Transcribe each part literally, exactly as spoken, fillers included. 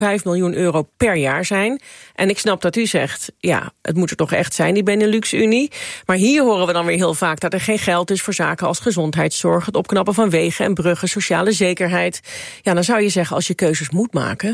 vijf miljoen euro per jaar zijn. En ik snap dat u zegt, ja, het moet er toch echt zijn, die Benelux-Unie. Maar hier horen we dan weer heel vaak dat er geen geld is voor zaken als gezondheidszorg, het opknappen van wegen en bruggen, sociale zekerheid. Ja, dan zou je zeggen, als je keuzes moet maken.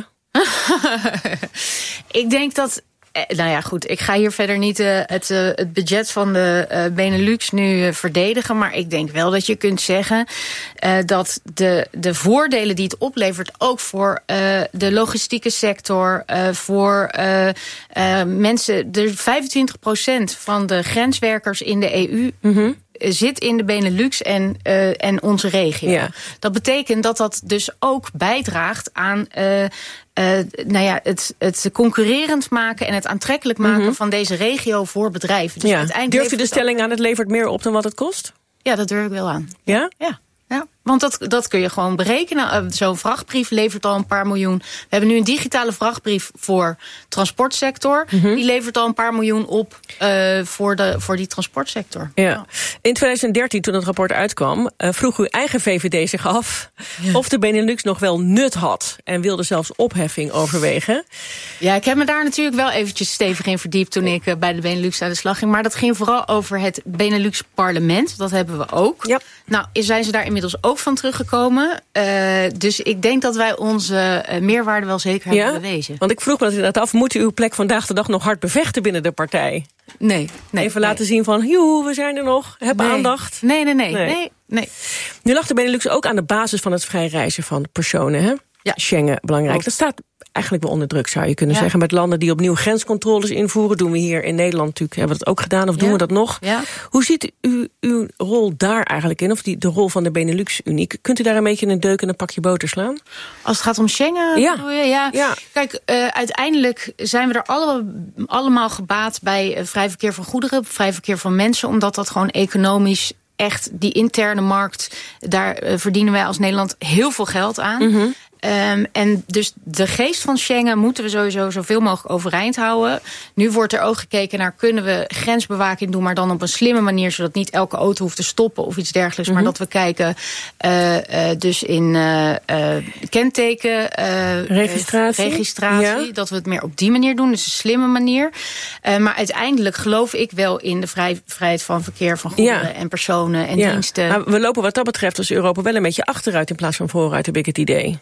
Ik denk dat... Nou ja, goed, ik ga hier verder niet uh, het, uh, het budget van de uh, Benelux nu uh, verdedigen. Maar ik denk wel dat je kunt zeggen uh, dat de, de voordelen die het oplevert, ook voor uh, de logistieke sector, uh, voor uh, uh, mensen, de vijfentwintig procent van de grenswerkers in de E U... Mm-hmm. zit in de Benelux en, uh, en onze regio. Ja. Dat betekent dat dat dus ook bijdraagt aan uh, uh, nou ja, het, het concurrerend maken en het aantrekkelijk maken mm-hmm. van deze regio voor bedrijven. Dus ja. Durft u de stelling aan, het levert meer op dan wat het kost? Ja, dat durf ik wel aan. Ja? Ja. Ja, want dat, dat kun je gewoon berekenen. Zo'n vrachtbrief levert al een paar miljoen. We hebben nu een digitale vrachtbrief voor transportsector. Mm-hmm. Die levert al een paar miljoen op uh, voor, de, voor die transportsector. Ja. Ja. In twintig dertien, toen het rapport uitkwam, uh, vroeg uw eigen V V D zich af ja. of de Benelux nog wel nut had. En wilde zelfs opheffing overwegen. Ja, ik heb me daar natuurlijk wel eventjes stevig in verdiept toen ik uh, bij de Benelux aan de slag ging. Maar dat ging vooral over het Benelux parlement. Dat hebben we ook. Ja. Nou, zijn ze daar inmiddels ook van teruggekomen. Uh, dus ik denk dat wij onze uh, meerwaarde wel zeker hebben ja? bewezen. Want ik vroeg me dat inderdaad af, moet u uw plek vandaag de dag nog hard bevechten binnen de partij? Nee. nee Even nee. laten zien van, joe, we zijn er nog. Heb nee. aandacht. Nee, nee, nee, nee, nee, nee. Nu lag de Benelux ook aan de basis van het vrij reizen van personen, hè? Ja. Schengen, belangrijk. Ook. Dat staat eigenlijk wel onder druk, zou je kunnen ja. zeggen. Met landen die opnieuw grenscontroles invoeren. Doen we hier in Nederland natuurlijk, hebben we dat ook gedaan. Of ja. doen we dat nog? Ja. Hoe ziet u uw rol daar eigenlijk in? Of die, de rol van de Benelux-Unie? Kunt u daar een beetje een deuk en een pakje boter slaan? Als het gaat om Schengen, ja. bedoel je? Ja. ja. Kijk, uh, uiteindelijk zijn we er alle, allemaal gebaat bij uh, vrij verkeer van goederen, vrij verkeer van mensen, omdat dat gewoon economisch echt die interne markt, daar uh, verdienen wij als Nederland heel veel geld aan. Mm-hmm. Um, en dus de geest van Schengen moeten we sowieso zoveel mogelijk overeind houden. Nu wordt er ook gekeken naar, kunnen we grensbewaking doen, maar dan op een slimme manier, zodat niet elke auto hoeft te stoppen of iets dergelijks. Mm-hmm. Maar dat we kijken uh, uh, dus in uh, uh, kenteken, uh, registratie, registratie ja. dat we het meer op die manier doen, dus een slimme manier. Uh, maar uiteindelijk geloof ik wel in de vrij, vrijheid van verkeer van goederen ja. en personen en ja. diensten. Maar we lopen wat dat betreft als Europa wel een beetje achteruit in plaats van vooruit, heb ik het idee.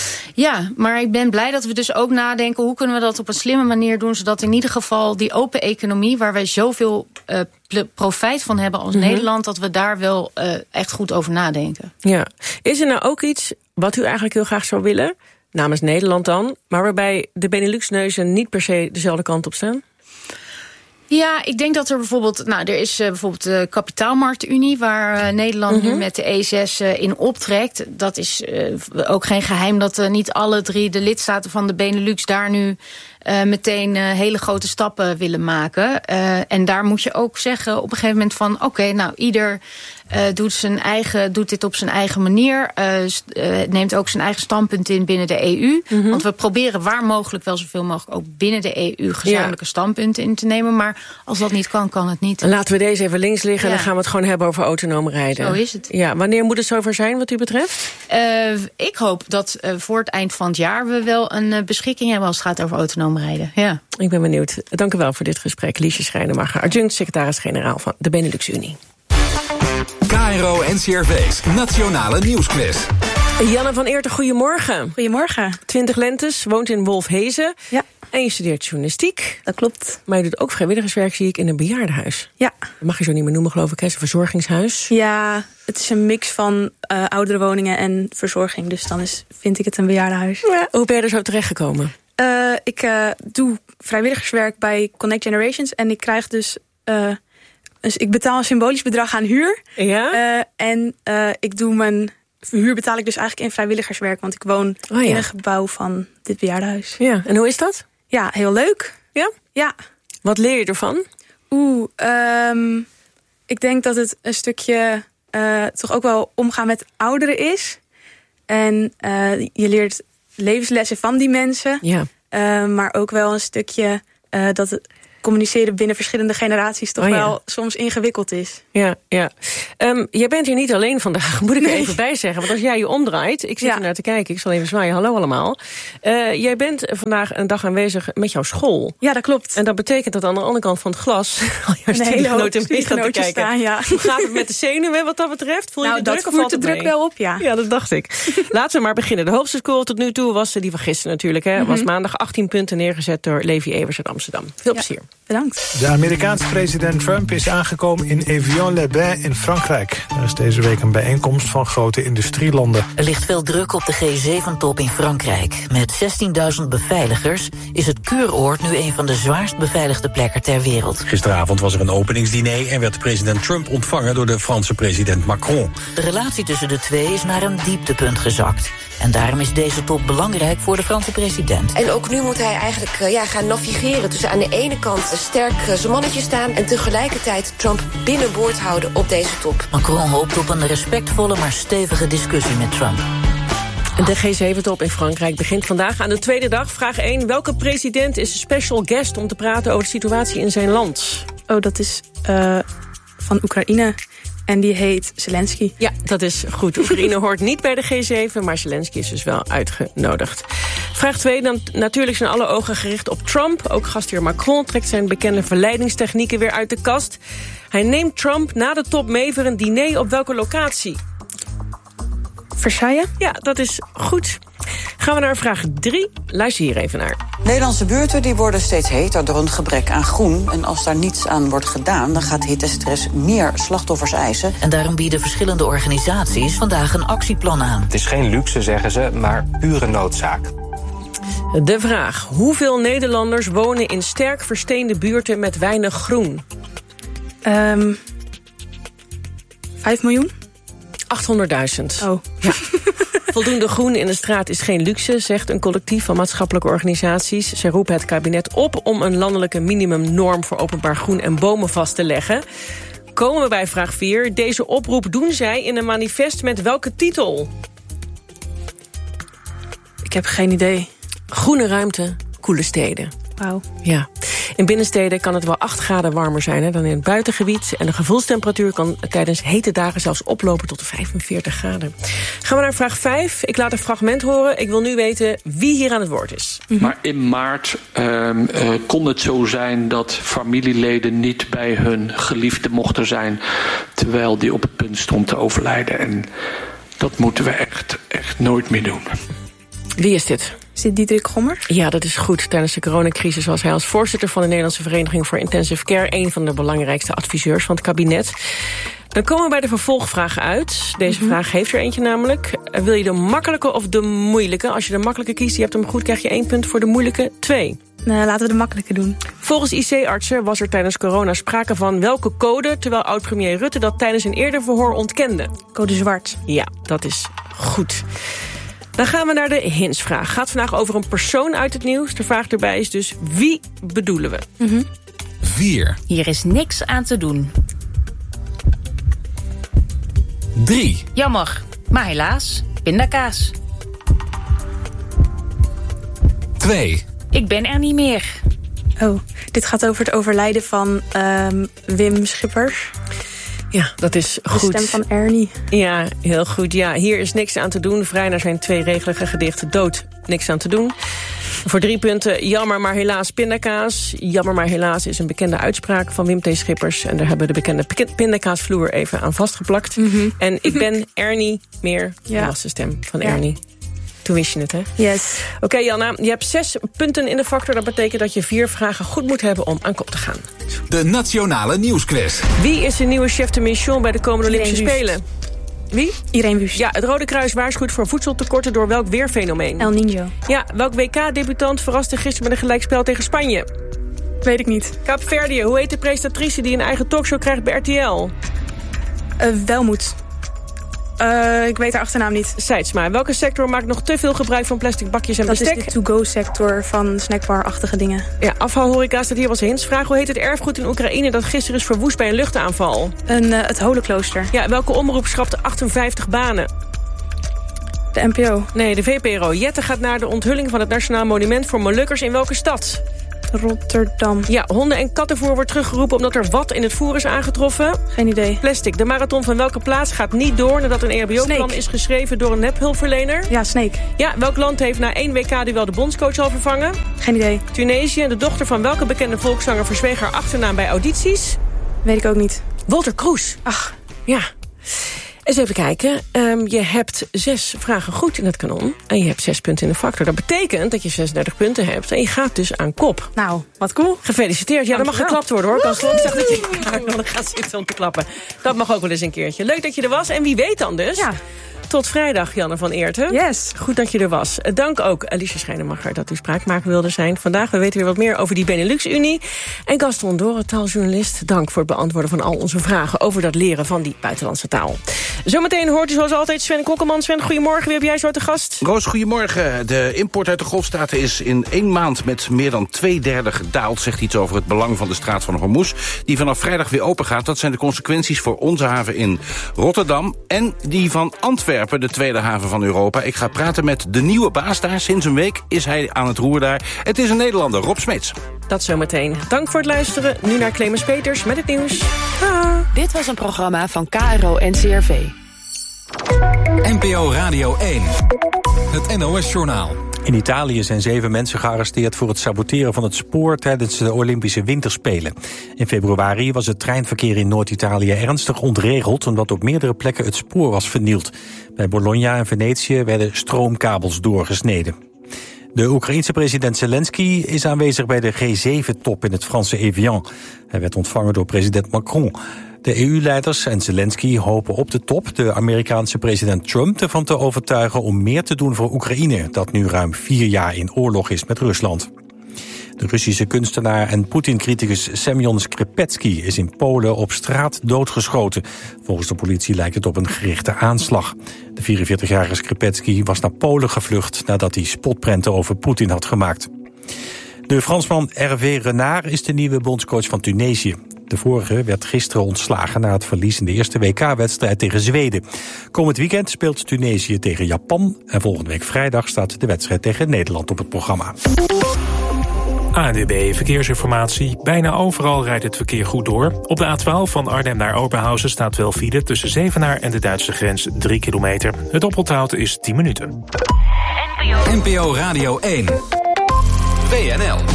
Ja, maar ik ben blij dat we dus ook nadenken, hoe kunnen we dat op een slimme manier doen, zodat in ieder geval die open economie, waar wij zoveel uh, profijt van hebben als mm-hmm. Nederland, dat we daar wel uh, echt goed over nadenken. Ja. Is er nou ook iets wat u eigenlijk heel graag zou willen, namens Nederland dan, maar waarbij de Benelux-neuzen niet per se dezelfde kant op staan? Ja, ik denk dat er bijvoorbeeld, nou, er is uh, bijvoorbeeld de kapitaalmarktunie, waar uh, Nederland mm-hmm. nu met de E zes uh, in optrekt. Dat is uh, ook geen geheim dat uh, niet alle drie de lidstaten van de Benelux daar nu uh, meteen uh, hele grote stappen willen maken. Uh, en daar moet je ook zeggen op een gegeven moment van, oké, okay, nou, ieder uh, doet zijn eigen, doet dit op zijn eigen manier. Uh, uh, neemt ook zijn eigen standpunt in binnen de E U. Mm-hmm. Want we proberen waar mogelijk wel zoveel mogelijk ook binnen de E U gezamenlijke ja. standpunten in te nemen. Maar als dat niet kan, kan het niet. Laten we deze even links liggen ja. en dan gaan we het gewoon hebben over autonoom rijden. Zo is het. Ja, wanneer moet het zover zijn wat u betreft? Uh, ik hoop dat uh, voor het eind van het jaar we wel een uh, beschikking hebben als het gaat over autonoom rijden. Ja. Ik ben benieuwd. Dank u wel voor dit gesprek. Liesje Schrijnemacher, adjunct secretaris-generaal van de Benelux-Unie. K R O N C R V's Nationale Nieuwsquiz. Janne van Eerten, goedemorgen. Goedemorgen. Twintig lentes, woont in Wolfhezen. Ja. En je studeert journalistiek. Dat klopt. Maar je doet ook vrijwilligerswerk, zie ik, in een bejaardenhuis. Ja. Dat mag je zo niet meer noemen, geloof ik, hè? Een verzorgingshuis. Ja, het is een mix van uh, oudere woningen en verzorging. Dus dan is, vind ik het een bejaardenhuis. Ja. Hoe ben je er zo terechtgekomen? Uh, ik uh, doe vrijwilligerswerk bij Connect Generations. En ik krijg dus... Uh, dus ik betaal een symbolisch bedrag aan huur. Ja? Uh, en uh, ik doe mijn... Huur betaal ik dus eigenlijk in vrijwilligerswerk. Want ik woon oh, ja. in een gebouw van dit bejaardenhuis. Ja, en hoe is dat? Ja, heel leuk. Ja? Ja. Wat leer je ervan? Oeh, um, ik denk dat het een stukje uh, toch ook wel omgaan met ouderen is. En uh, je leert levenslessen van die mensen. Ja. Uh, maar ook wel een stukje uh, dat het communiceren binnen verschillende generaties toch oh, ja. wel soms ingewikkeld is. Ja, ja. Um, jij bent hier niet alleen vandaag, moet ik er nee. even bij zeggen. Want als jij je omdraait, ik zit ja. er naar te kijken, ik zal even zwaaien, hallo allemaal. Uh, jij bent vandaag een dag aanwezig met jouw school. Ja, dat klopt. En dat betekent dat aan de andere kant van het glas al jouw studiegenoten mee gaan te kijken. Staan, ja. Hoe gaat het met de zenuwen wat dat betreft? Voel je nou, de druk dat of valt de druk mee? wel op, ja. Ja, dat dacht ik. Laten we maar beginnen. De hoogste score tot nu toe was die van gisteren natuurlijk. Hè. Mm-hmm. Was maandag achttien punten neergezet door Levi Evers uit Amsterdam. Veel ja. plezier. Bedankt. De Amerikaanse president Trump is aangekomen in Evian-les-Bains in Frankrijk. Er is deze week een bijeenkomst van grote industrielanden. Er ligt veel druk op de G zeven top in Frankrijk. Met zestienduizend beveiligers is het kuuroord nu een van de zwaarst beveiligde plekken ter wereld. Gisteravond was er een openingsdiner en werd president Trump ontvangen door de Franse president Macron. De relatie tussen de twee is naar een dieptepunt gezakt. En daarom is deze top belangrijk voor de Franse president. En ook nu moet hij eigenlijk uh, ja, gaan navigeren tussen aan de ene kant sterk uh, zijn mannetje staan en tegelijkertijd Trump binnenboord houden op deze top. Macron hoopt op een respectvolle maar stevige discussie met Trump. De G zeven top in Frankrijk begint vandaag aan de tweede dag. Vraag één. Welke president is special guest om te praten over de situatie in zijn land? Oh, dat is uh, van Oekraïne. En die heet Zelensky. Ja, dat is goed. Oekraïne hoort niet bij de G zeven, maar Zelensky is dus wel uitgenodigd. Vraag twee. Dan natuurlijk zijn alle ogen gericht op Trump. Ook gastheer Macron trekt zijn bekende verleidingstechnieken weer uit de kast. Hij neemt Trump na de top mee voor een diner op welke locatie? Versailles? Ja, dat is goed. Gaan we naar vraag drie. Luister hier even naar. Nederlandse buurten die worden steeds heter door een gebrek aan groen. En als daar niets aan wordt gedaan, dan gaat hittestress meer slachtoffers eisen. En daarom bieden verschillende organisaties vandaag een actieplan aan. Het is geen luxe, zeggen ze, maar pure noodzaak. De vraag. Hoeveel Nederlanders wonen in sterk versteende buurten met weinig groen? Um, vijf miljoen? achthonderdduizend. Oh. Ja. Voldoende groen in de straat is geen luxe, zegt een collectief van maatschappelijke organisaties. Ze roepen het kabinet op om een landelijke minimumnorm voor openbaar groen en bomen vast te leggen. Komen we bij vraag vier. Deze oproep doen zij in een manifest met welke titel? Ik heb geen idee. Groene ruimte, koele steden. Wauw. Ja. In binnensteden kan het wel acht graden warmer zijn hè, dan in het buitengebied. En de gevoelstemperatuur kan tijdens hete dagen zelfs oplopen tot vijfenveertig graden. Gaan we naar vraag vijf. Ik laat een fragment horen. Ik wil nu weten wie hier aan het woord is. Mm-hmm. Maar in maart uh, uh, kon het zo zijn dat familieleden niet bij hun geliefde mochten zijn, terwijl die op het punt stond te overlijden. En dat moeten we echt, echt nooit meer doen. Wie is dit? Is dit Diederik Gommers? Ja, dat is goed. Tijdens de coronacrisis was hij als voorzitter van de Nederlandse Vereniging voor Intensive Care een van de belangrijkste adviseurs van het kabinet. Dan komen we bij de vervolgvragen uit. Deze mm-hmm. vraag heeft er eentje namelijk. Wil je de makkelijke of de moeilijke? Als je de makkelijke kiest, je hebt hem goed, krijg je één punt. Voor de moeilijke twee. Nee, laten we de makkelijke doen. Volgens I C-artsen was er tijdens corona sprake van welke code, terwijl oud-premier Rutte dat tijdens een eerder verhoor ontkende. Code zwart. Ja, dat is goed. Dan gaan we naar de hintsvraag. Gaat vandaag over een persoon uit het nieuws. De vraag erbij is dus, wie bedoelen we? Mm-hmm. Vier. Hier is niks aan te doen. Drie. Jammer, maar helaas, pindakaas. Twee. Ik ben er niet meer. Oh, dit gaat over het overlijden van um, Wim Schippers. Ja, dat is goed. De stem van Ernie. Ja, heel goed. Ja, hier is niks aan te doen. Vrij naar zijn tweeregelige gedicht Dood. Niks aan te doen. Voor drie punten, jammer maar helaas pindakaas. Jammer maar helaas is een bekende uitspraak van Wim T. Schippers. En daar hebben we de bekende pindakaasvloer even aan vastgeplakt. Mm-hmm. En ik ben Ernie meer. Ja. Dat was de stem van ja. Ernie. Toen wist je het, hè? Yes. Oké, okay, Janna, je hebt zes punten in de factor. Dat betekent dat je vier vragen goed moet hebben om aan kop te gaan. De Nationale Nieuwsquiz. Wie is de nieuwe chef de mission bij de komende Olympische Spelen? Wie? Irene Wust. Ja, het Rode Kruis waarschuwt voor voedseltekorten door welk weerfenomeen? El Niño. Ja, welk W K-debutant verraste gisteren met een gelijkspel tegen Spanje? Weet ik niet. Kaapverdië, hoe heet de presentatrice die een eigen talkshow krijgt bij R T L? Uh, Welmoed. Uh, ik weet haar achternaam niet. Seidsma. Welke sector maakt nog te veel gebruik van plastic bakjes en dat bestek? Dat is de to-go-sector van snackbar-achtige dingen. Ja, afvalhoreca staat hier als hintsvraag. Hoe heet het erfgoed in Oekraïne dat gisteren is verwoest bij een luchtaanval? Een, uh, het Holenklooster. Ja, welke omroep schrapte achtenvijftig banen? De N P O. Nee, de V P R O. Jette gaat naar de onthulling van het Nationaal Monument voor Molukkers in welke stad? Rotterdam. Ja, honden- en kattenvoer wordt teruggeroepen omdat er wat in het voer is aangetroffen. Geen idee. Plastic. De marathon van welke plaats gaat niet door nadat een E H B O-plan is geschreven door een nephulpverlener? Ja, Sneek. Ja, welk land heeft na één W K wel de bondscoach al vervangen? Geen idee. Tunesië. De dochter van welke bekende volkszanger verzweeg haar achternaam bij audities? Weet ik ook niet. Walter Kroes. Ach. Ja. Eens even kijken. Um, je hebt zes vragen goed in het kanon. En je hebt zes punten in de factor. Dat betekent dat je zesendertig punten hebt. En je gaat dus aan kop. Nou, wat cool. Gefeliciteerd. Ja, dat mag geklapt worden, hoor. Kan ik zag dat je daar gaat zitten om te klappen. Dat mag ook wel eens een keertje. Leuk dat je er was. En wie weet dan dus... Ja. Tot vrijdag, Janne van Eerten. Yes. Goed dat je er was. Dank ook Alicia Schijnemacher dat u spraakmaker wilde zijn. Vandaag, we weten weer wat meer over die Benelux-Unie. En Gaston Doren, taaljournalist. Dank voor het beantwoorden van al onze vragen over dat leren van die buitenlandse taal. Zometeen hoort u zoals altijd Sven Kokkelman. Sven, goedemorgen. Wie heb jij zo te gast? Roos, goedemorgen. De import uit de Golfstaten is in één maand met meer dan twee derde gedaald. Zegt iets over het belang van de straat van Hormuz, die vanaf vrijdag weer open gaat. Dat zijn de consequenties voor onze haven in Rotterdam en die van Antwerpen, de tweede haven van Europa. Ik ga praten met de nieuwe baas daar. Sinds een week is hij aan het roer daar. Het is een Nederlander, Rob Smeets. Dat zometeen. Dank voor het luisteren. Nu naar Clemens Peters met het nieuws. Ah. Dit was een programma van K R O N C R V. N P O Radio één. Het N O S-journaal. In Italië zijn zeven mensen gearresteerd voor het saboteren van het spoor tijdens de Olympische Winterspelen. In februari was het treinverkeer in Noord-Italië ernstig ontregeld omdat op meerdere plekken het spoor was vernield. Bij Bologna en Venetië werden stroomkabels doorgesneden. De Oekraïense president Zelensky is aanwezig bij de G zeven top in het Franse Evian. Hij werd ontvangen door president Macron. De E U-leiders en Zelensky hopen op de top de Amerikaanse president Trump ervan te overtuigen om meer te doen voor Oekraïne, dat nu ruim vier jaar in oorlog is met Rusland. De Russische kunstenaar en Poetin-criticus Semyon Skripetsky is in Polen op straat doodgeschoten. Volgens de politie lijkt het op een gerichte aanslag. De vierenveertigjarige Skripetsky was naar Polen gevlucht nadat hij spotprenten over Poetin had gemaakt. De Fransman Hervé Renard is de nieuwe bondscoach van Tunesië. De vorige werd gisteren ontslagen na het verlies in de eerste W K-wedstrijd tegen Zweden. Komend weekend speelt Tunesië tegen Japan en volgende week vrijdag staat de wedstrijd tegen Nederland op het programma. A N W B Verkeersinformatie. Bijna overal rijdt het verkeer goed door. Op de A twaalf van Arnhem naar Oberhausen staat wel file tussen Zevenaar en de Duitse grens drie kilometer. Het oponthoud is tien minuten. N P O Radio één. W N L.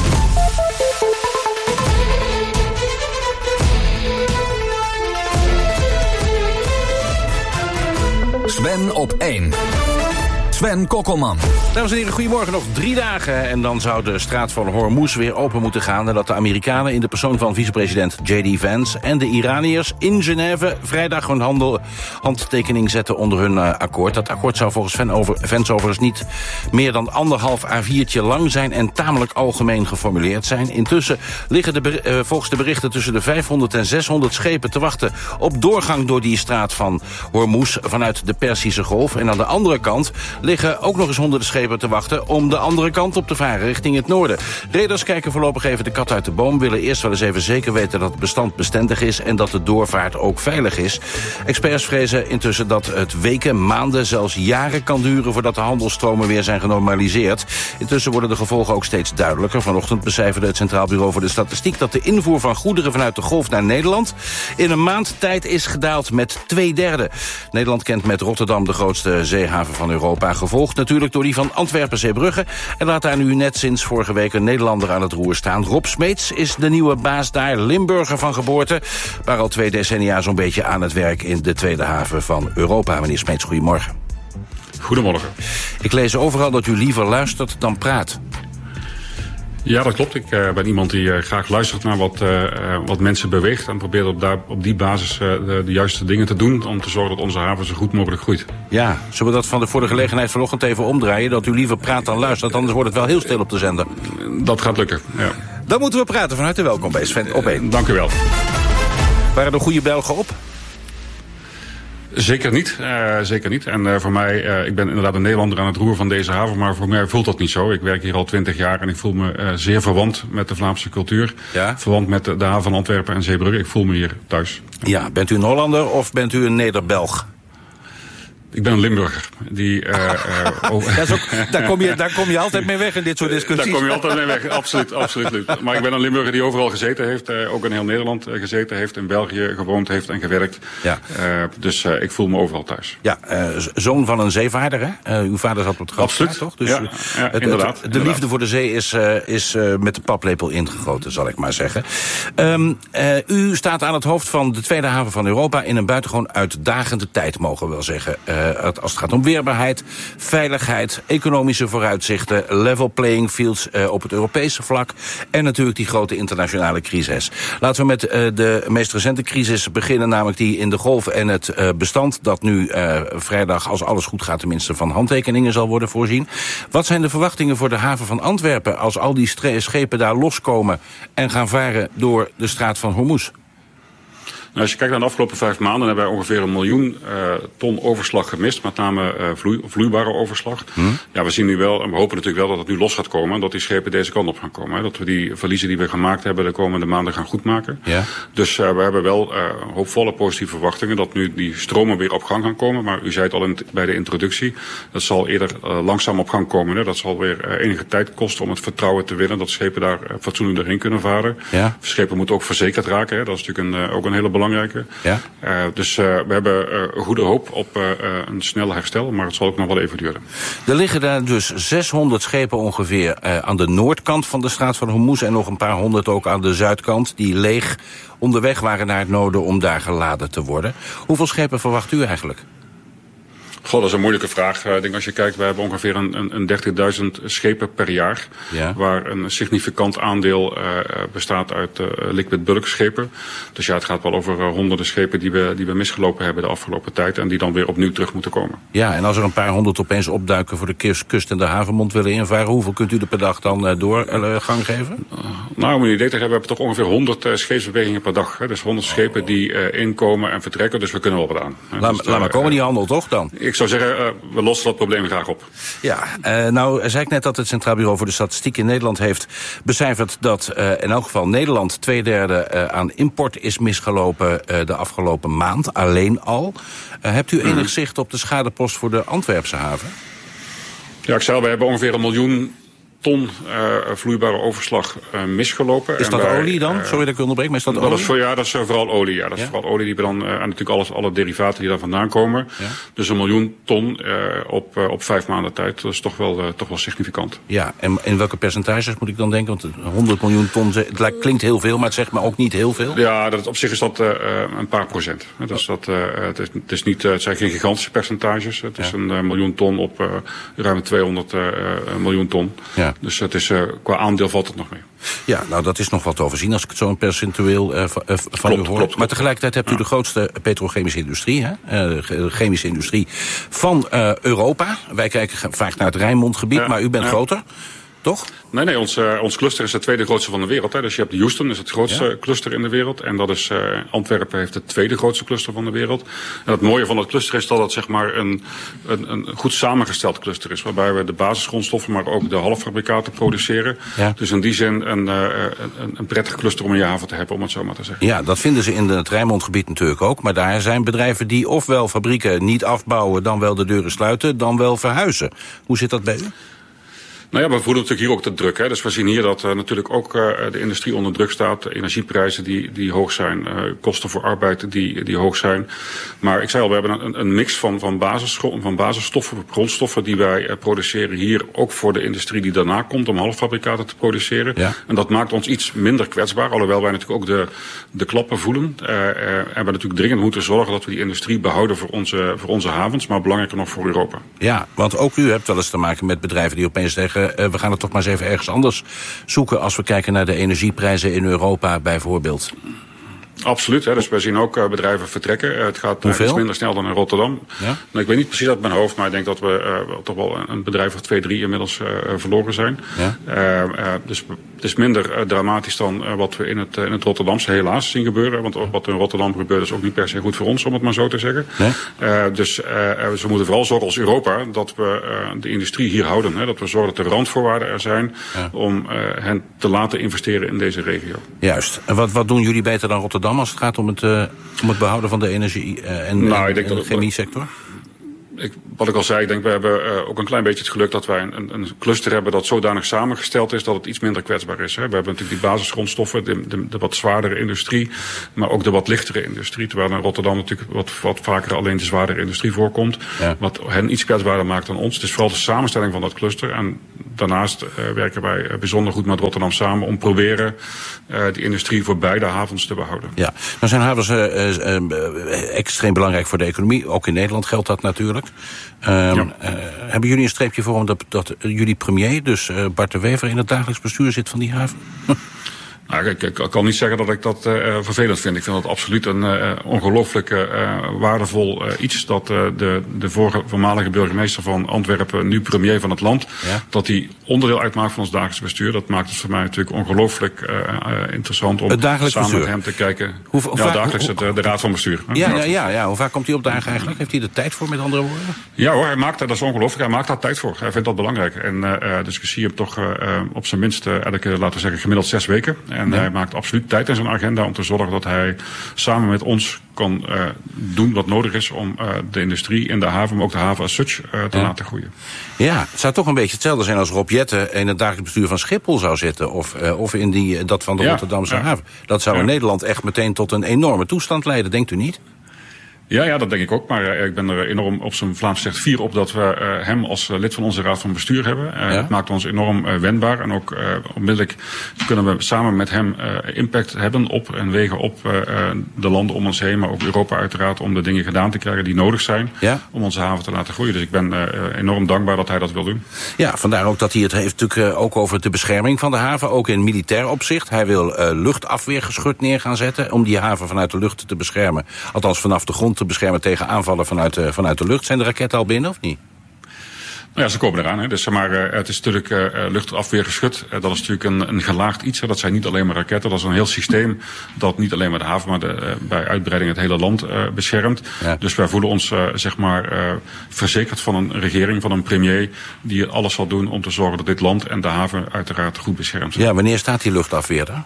Sven op één. Sven Kokkelman. Dames en heren, goedemorgen. Nog drie dagen en dan zou de straat van Hormuz weer open moeten gaan. En dat de Amerikanen in de persoon van vicepresident J D Vance en de Iraniërs in Genève vrijdag hun handel, handtekening zetten onder hun uh, akkoord. Dat akkoord zou volgens Van over, Vance overigens niet meer dan anderhalf A viertje lang zijn en tamelijk algemeen geformuleerd zijn. Intussen liggen de ber- uh, volgens de berichten tussen de vijfhonderd en zeshonderd schepen te wachten op doorgang door die straat van Hormuz vanuit de Perzische Golf. En aan de andere kant liggen ook nog eens honderden schepen te wachten om de andere kant op te varen richting het noorden. Reders kijken voorlopig even de kat uit de boom, willen eerst wel eens even zeker weten dat het bestand bestendig is en dat de doorvaart ook veilig is. Experts vrezen intussen dat het weken, maanden, zelfs jaren kan duren voordat de handelsstromen weer zijn genormaliseerd. Intussen worden de gevolgen ook steeds duidelijker. Vanochtend becijferde het Centraal Bureau voor de Statistiek dat de invoer van goederen vanuit de Golf naar Nederland in een maand tijd is gedaald met twee derde. Nederland kent met Rotterdam de grootste zeehaven van Europa, gevolgd natuurlijk door die van Antwerpen-Zeebrugge. En laat daar nu net sinds vorige week een Nederlander aan het roer staan. Rob Smeets is de nieuwe baas daar, Limburger van geboorte, maar al twee decennia zo'n beetje aan het werk in de tweede haven van Europa. Meneer Smeets, goedemorgen. Goedemorgen. Ik lees overal dat u liever luistert dan praat. Ja, dat klopt. Ik uh, ben iemand die uh, graag luistert naar wat, uh, wat mensen beweegt en probeert op, daar, op die basis uh, de, de juiste dingen te doen om te zorgen dat onze haven zo goed mogelijk groeit. Ja, zullen we dat van de, voor de gelegenheid vanochtend even omdraaien, dat u liever praat dan luistert, anders wordt het wel heel stil op de zender. Dat gaat lukken, ja. Dan moeten we praten. Van harte welkom bij Sven op één. Uh, dank u wel. Waren er goede Belgen op? Zeker niet, uh, zeker niet. En uh, voor mij, uh, ik ben inderdaad een Nederlander aan het roer van deze haven, maar voor mij voelt dat niet zo. Ik werk hier al twintig jaar en ik voel me uh, zeer verwant met de Vlaamse cultuur. Ja? Verwant met de, de haven van Antwerpen en Zeebrugge. Ik voel me hier thuis. Ja, bent u een Hollander of bent u een Neder-Belg? Ik ben een Limburger. Die, uh, uh, oh. Dat is ook, daar, kom je, daar kom je altijd mee weg in dit soort discussies. Daar kom je altijd mee weg, absoluut, absoluut. Maar ik ben een Limburger die overal gezeten heeft. Uh, ook in heel Nederland uh, gezeten heeft. In België gewoond heeft en gewerkt. Ja. Uh, dus uh, ik voel me overal thuis. Ja, uh, zoon van een zeevaarder, hè? Uh, uw vader zat op het Grootstraat, toch? Dus, ja, ja het, inderdaad. Het, de inderdaad. liefde voor de zee is, uh, is uh, met de paplepel ingegoten, zal ik maar zeggen. Um, uh, u staat aan het hoofd van de tweede haven van Europa in een buitengewoon uitdagende tijd, mogen we wel zeggen. Uh, als het gaat om weerbaarheid, veiligheid, economische vooruitzichten, level playing fields uh, op het Europese vlak en natuurlijk die grote internationale crisis. Laten we met uh, de meest recente crisis beginnen, namelijk die in de golf en het uh, bestand dat nu uh, vrijdag, als alles goed gaat, tenminste van handtekeningen zal worden voorzien. Wat zijn de verwachtingen voor de haven van Antwerpen als al die schepen daar loskomen en gaan varen door de straat van Hormuz? Nou, als je kijkt naar de afgelopen vijf maanden hebben wij ongeveer een miljoen uh, ton overslag gemist. Met name uh, vloei, vloeibare overslag. Hmm. Ja, we zien nu wel, en we hopen natuurlijk wel dat het nu los gaat komen. En dat die schepen deze kant op gaan komen. Hè. Dat we die verliezen die we gemaakt hebben de komende maanden gaan goedmaken. Ja. Dus uh, we hebben wel uh, hoopvolle positieve verwachtingen dat nu die stromen weer op gang gaan komen. Maar u zei het al in bij de introductie. Dat zal eerder uh, langzaam op gang komen. Hè. Dat zal weer uh, enige tijd kosten om het vertrouwen te winnen. Dat schepen daar uh, fatsoenlijk doorheen kunnen varen. Ja. Schepen moeten ook verzekerd raken. Hè. Dat is natuurlijk een, uh, ook een hele belangrijke. Ja? Uh, dus uh, we hebben uh, goede hoop op uh, een snel herstel, maar het zal ook nog wel even duren. Er liggen daar dus zeshonderd schepen ongeveer uh, aan de noordkant van de straat van Hormuz en nog een paar honderd ook aan de zuidkant, die leeg onderweg waren naar het noorden om daar geladen te worden. Hoeveel schepen verwacht u eigenlijk? Goh, dat is een moeilijke vraag. Ik denk als je kijkt, we hebben ongeveer een, een, een dertigduizend schepen per jaar. Ja. Waar een significant aandeel uh, bestaat uit uh, liquid bulk schepen. Dus ja, het gaat wel over uh, honderden schepen die we, die we misgelopen hebben de afgelopen tijd. En die dan weer opnieuw terug moeten komen. Ja, en als er een paar honderd opeens opduiken voor de kust, kust en de havenmond willen invaren, hoeveel kunt u er per dag dan uh, doorgang uh, geven? Uh, nou, om een idee te hebben, we hebben toch ongeveer honderd uh, scheepsbewegingen per dag. Hè? Dus honderd oh. schepen die uh, inkomen en vertrekken. Dus we kunnen wel wat aan. Laat, dus, laat uh, maar komen die handel toch dan? Ik zou zeggen, uh, we lossen dat probleem graag op. Ja, uh, nou zei ik net dat het Centraal Bureau voor de Statistiek in Nederland heeft becijferd dat uh, in elk geval Nederland twee derde uh, aan import is misgelopen uh, de afgelopen maand, alleen al. Uh, hebt u enig hmm. zicht op de schadepost voor de Antwerpse haven? Ja, ik zou, we hebben ongeveer een miljoen ton uh, vloeibare overslag uh, misgelopen. Is dat en wij, olie dan? Uh, Sorry dat ik u onderbreek, maar is dat dat olie? Is voor, ja, dat is uh, vooral olie. Ja. Dat is ja? vooral olie die we dan, uh, en natuurlijk alles, alle derivaten die daar vandaan komen. Ja? Dus een miljoen ton uh, op, uh, op vijf maanden tijd, dat is toch wel, uh, toch wel significant. Ja, en in welke percentages moet ik dan denken? Want honderd miljoen ton, het klinkt heel veel, maar het zegt me ook niet heel veel. Ja, dat, op zich is dat uh, een paar procent. Dus dat, uh, het, is, het, is niet, uh, het zijn geen gigantische percentages. Het is ja. een uh, miljoen ton op uh, ruim tweehonderd uh, miljoen ton. Ja. Dus het is... Uh, qua aandeel valt het nog mee. Ja, nou dat is nog wat te overzien als ik het zo een percentueel uh, van klopt, u hoor. Klopt, klopt. Maar tegelijkertijd hebt u ja. de grootste petrochemische industrie, hè? Uh, de chemische industrie van uh, Europa. Wij kijken vaak naar het Rijnmondgebied, ja. maar u bent ja. groter. Toch? Nee, nee, ons, uh, ons cluster is de tweede grootste van de wereld. Hè. Dus je hebt Houston, is het grootste ja. cluster in de wereld. En dat is, uh, Antwerpen heeft het tweede grootste cluster van de wereld. En het mooie van het cluster is dat het zeg maar een, een, een goed samengesteld cluster is. Waarbij we de basisgrondstoffen, maar ook de halffabrikaten produceren. Ja. Dus in die zin een, uh, een, een prettig cluster om in je haven te hebben, om het zo maar te zeggen. Ja, dat vinden ze in het Rijnmondgebied natuurlijk ook. Maar daar zijn bedrijven die ofwel fabrieken niet afbouwen, dan wel de deuren sluiten, dan wel verhuizen. Hoe zit dat bij u? Nou ja, we voelen natuurlijk hier ook de druk. Hè. Dus we zien hier dat uh, natuurlijk ook uh, de industrie onder druk staat. Energieprijzen die, die hoog zijn. Uh, kosten voor arbeid die, die hoog zijn. Maar ik zei al, we hebben een, een mix van, van, basis, van basisstoffen, grondstoffen die wij uh, produceren hier. Ook voor de industrie die daarna komt om halffabrikaten te produceren. Ja. En dat maakt ons iets minder kwetsbaar. Alhoewel wij natuurlijk ook de, de klappen voelen. Uh, uh, en we natuurlijk dringend moeten zorgen dat we die industrie behouden voor onze, voor onze havens. Maar belangrijker nog voor Europa. Ja, want ook u hebt wel eens te maken met bedrijven die opeens zeggen, Uh, we gaan het toch maar eens even ergens anders zoeken als we kijken naar de energieprijzen in Europa bijvoorbeeld. Absoluut, hè. Dus wij zien ook uh, bedrijven vertrekken. Uh, het gaat uh, iets minder snel dan in Rotterdam. Ja? Nou, ik weet niet precies uit mijn hoofd, maar ik denk dat we uh, toch wel een bedrijf of twee, drie inmiddels uh, verloren zijn. Ja? Uh, uh, dus het is minder uh, dramatisch dan uh, wat we in het, uh, in het Rotterdamse helaas zien gebeuren. Want wat in Rotterdam gebeurt is ook niet per se goed voor ons, om het maar zo te zeggen. Nee? Uh, dus, uh, dus we moeten vooral zorgen als Europa dat we uh, de industrie hier houden. Hè. Dat we zorgen dat de randvoorwaarden er zijn ja. om uh, hen te laten investeren in deze regio. Juist. En wat, wat doen jullie beter dan Rotterdam als het gaat om het, uh, om het behouden van de energie uh, en, nou, en, en de chemie sector? Ik, wat ik al zei, ik denk we hebben uh, ook een klein beetje het geluk dat wij een, een cluster hebben dat zodanig samengesteld is dat het iets minder kwetsbaar is. Hè. We hebben natuurlijk die basisgrondstoffen, de, de, de wat zwaardere industrie, maar ook de wat lichtere industrie. Terwijl in Rotterdam natuurlijk wat, wat vaker alleen de zwaardere industrie voorkomt. Ja. Wat hen iets kwetsbaarder maakt dan ons. Het is vooral de samenstelling van dat cluster. En daarnaast uh, werken wij uh, bijzonder goed met Rotterdam samen om proberen uh, die industrie voor beide havens te behouden. Ja, nou zijn havens uh, uh, uh, extreem belangrijk voor de economie. Ook in Nederland geldt dat natuurlijk. Um, ja. uh, hebben jullie een streepje voor omdat dat jullie premier, dus uh, Bart de Wever, in het dagelijks bestuur zit van die haven? Nou, ik, ik kan niet zeggen dat ik dat uh, vervelend vind. Ik vind dat absoluut een uh, ongelooflijk uh, waardevol uh, iets. Dat uh, de, de vorige, voormalige burgemeester van Antwerpen, nu premier van het land, ja. dat hij onderdeel uitmaakt van ons dagelijks bestuur. Dat maakt het voor mij natuurlijk ongelooflijk uh, uh, interessant om samen bestuur. met hem te kijken. Hoe, hoe ja, vaak, dagelijks hoe, het, de raad van bestuur. Ja, ja, ja, ja, hoe vaak komt hij op dagen eigenlijk? Heeft hij er tijd voor, met andere woorden? Ja hoor, hij maakt dat is ongelooflijk. Hij maakt daar tijd voor. Hij vindt dat belangrijk. En uh, dus ik zie hem toch uh, op zijn minst uh, elke, laten we zeggen, gemiddeld zes weken. En ja. hij maakt absoluut tijd in zijn agenda om te zorgen dat hij samen met ons kan uh, doen wat nodig is om uh, de industrie in de haven, maar ook de haven als such, uh, te ja. laten groeien. Ja, het zou toch een beetje hetzelfde zijn als Rob Jetten in het dagelijks bestuur van Schiphol zou zitten, of, uh, of in die, dat van de ja. Rotterdamse ja. haven. Dat zou ja. in Nederland echt meteen tot een enorme toestand leiden, denkt u niet? Ja, ja, dat denk ik ook. Maar uh, ik ben er enorm op zijn Vlaams zegt fier op dat we uh, hem als uh, lid van onze raad van bestuur hebben. Uh, ja. Het maakt ons enorm uh, wendbaar. En ook uh, onmiddellijk kunnen we samen met hem uh, impact hebben op en wegen op uh, de landen om ons heen. Maar ook Europa uiteraard om de dingen gedaan te krijgen die nodig zijn ja. om onze haven te laten groeien. Dus ik ben uh, enorm dankbaar dat hij dat wil doen. Ja, vandaar ook dat hij het heeft natuurlijk uh, ook over de bescherming van de haven. Ook in militair opzicht. Hij wil uh, luchtafweergeschut neer gaan zetten om die haven vanuit de lucht te beschermen. Althans vanaf de grond te beschermen tegen aanvallen vanuit de, vanuit de lucht. Zijn de raketten al binnen of niet? Nou ja, ze komen eraan. Hè. Dus, maar uh, het is natuurlijk uh, luchtafweergeschut. Uh, dat is natuurlijk een, een gelaagd iets. Hè. Dat zijn niet alleen maar raketten. Dat is een heel systeem dat niet alleen maar de haven, maar de, uh, bij uitbreiding het hele land uh, beschermt. Ja. Dus wij voelen ons uh, zeg maar uh, verzekerd van een regering, van een premier die alles zal doen om te zorgen dat dit land en de haven uiteraard goed beschermd zijn. Ja, wanneer staat die luchtafweer er?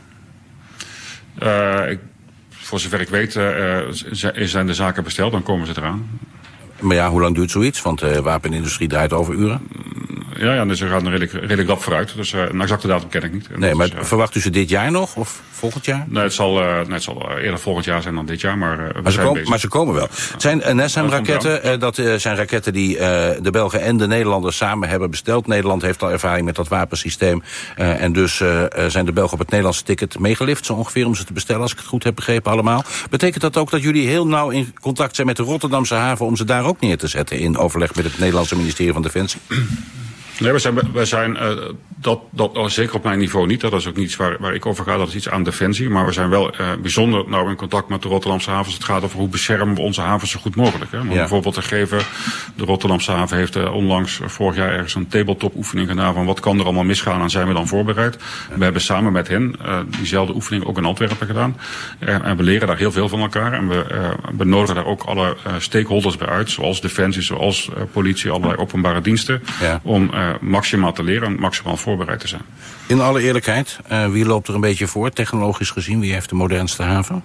Uh, ik, voor zover ik weet uh, zijn de zaken besteld, dan komen ze eraan. Maar ja, hoe lang duurt zoiets? Want de wapenindustrie draait over uren. Ja, ja, dus ze gaan er redelijk, redelijk rap vooruit. Dus uh, een exacte datum ken ik niet. En nee, maar is, uh, verwacht u ze dit jaar nog? Of volgend jaar? Nee, het zal, uh, nee, het zal eerder volgend jaar zijn dan dit jaar. Maar, uh, we maar, ze, zijn kom, maar ze komen wel. Het zijn uh, NASAM-raketten. Uh, dat uh, zijn raketten die uh, de Belgen en de Nederlanders samen hebben besteld. Nederland heeft al ervaring met dat wapensysteem. Uh, en dus uh, zijn de Belgen op het Nederlandse ticket meegelift. Zo ongeveer om ze te bestellen, als ik het goed heb begrepen allemaal. Betekent dat ook dat jullie heel nauw in contact zijn met de Rotterdamse haven om ze daar ook neer te zetten in overleg met het Nederlandse ministerie van Defensie? Nee, we zijn, we zijn uh, dat, dat oh, zeker op mijn niveau niet. Dat is ook niets waar, waar ik over ga. Dat is iets aan defensie. Maar we zijn wel uh, bijzonder nauw in contact met de Rotterdamse havens. Het gaat over hoe beschermen we onze havens zo goed mogelijk. Hè. Om ja. een voorbeeld te geven. De Rotterdamse haven heeft uh, onlangs uh, vorig jaar ergens een tabletop oefening gedaan van wat kan er allemaal misgaan en zijn we dan voorbereid. Ja. We hebben samen met hen uh, diezelfde oefening ook in Antwerpen gedaan. Uh, en we leren daar heel veel van elkaar. En we, uh, we nodigen daar ook alle uh, stakeholders bij uit. Zoals defensie, zoals uh, politie, allerlei openbare diensten. Ja. Om uh, maximaal te leren en maximaal voorbereid te zijn. In alle eerlijkheid, uh, wie loopt er een beetje voor, technologisch gezien? Wie heeft de modernste haven?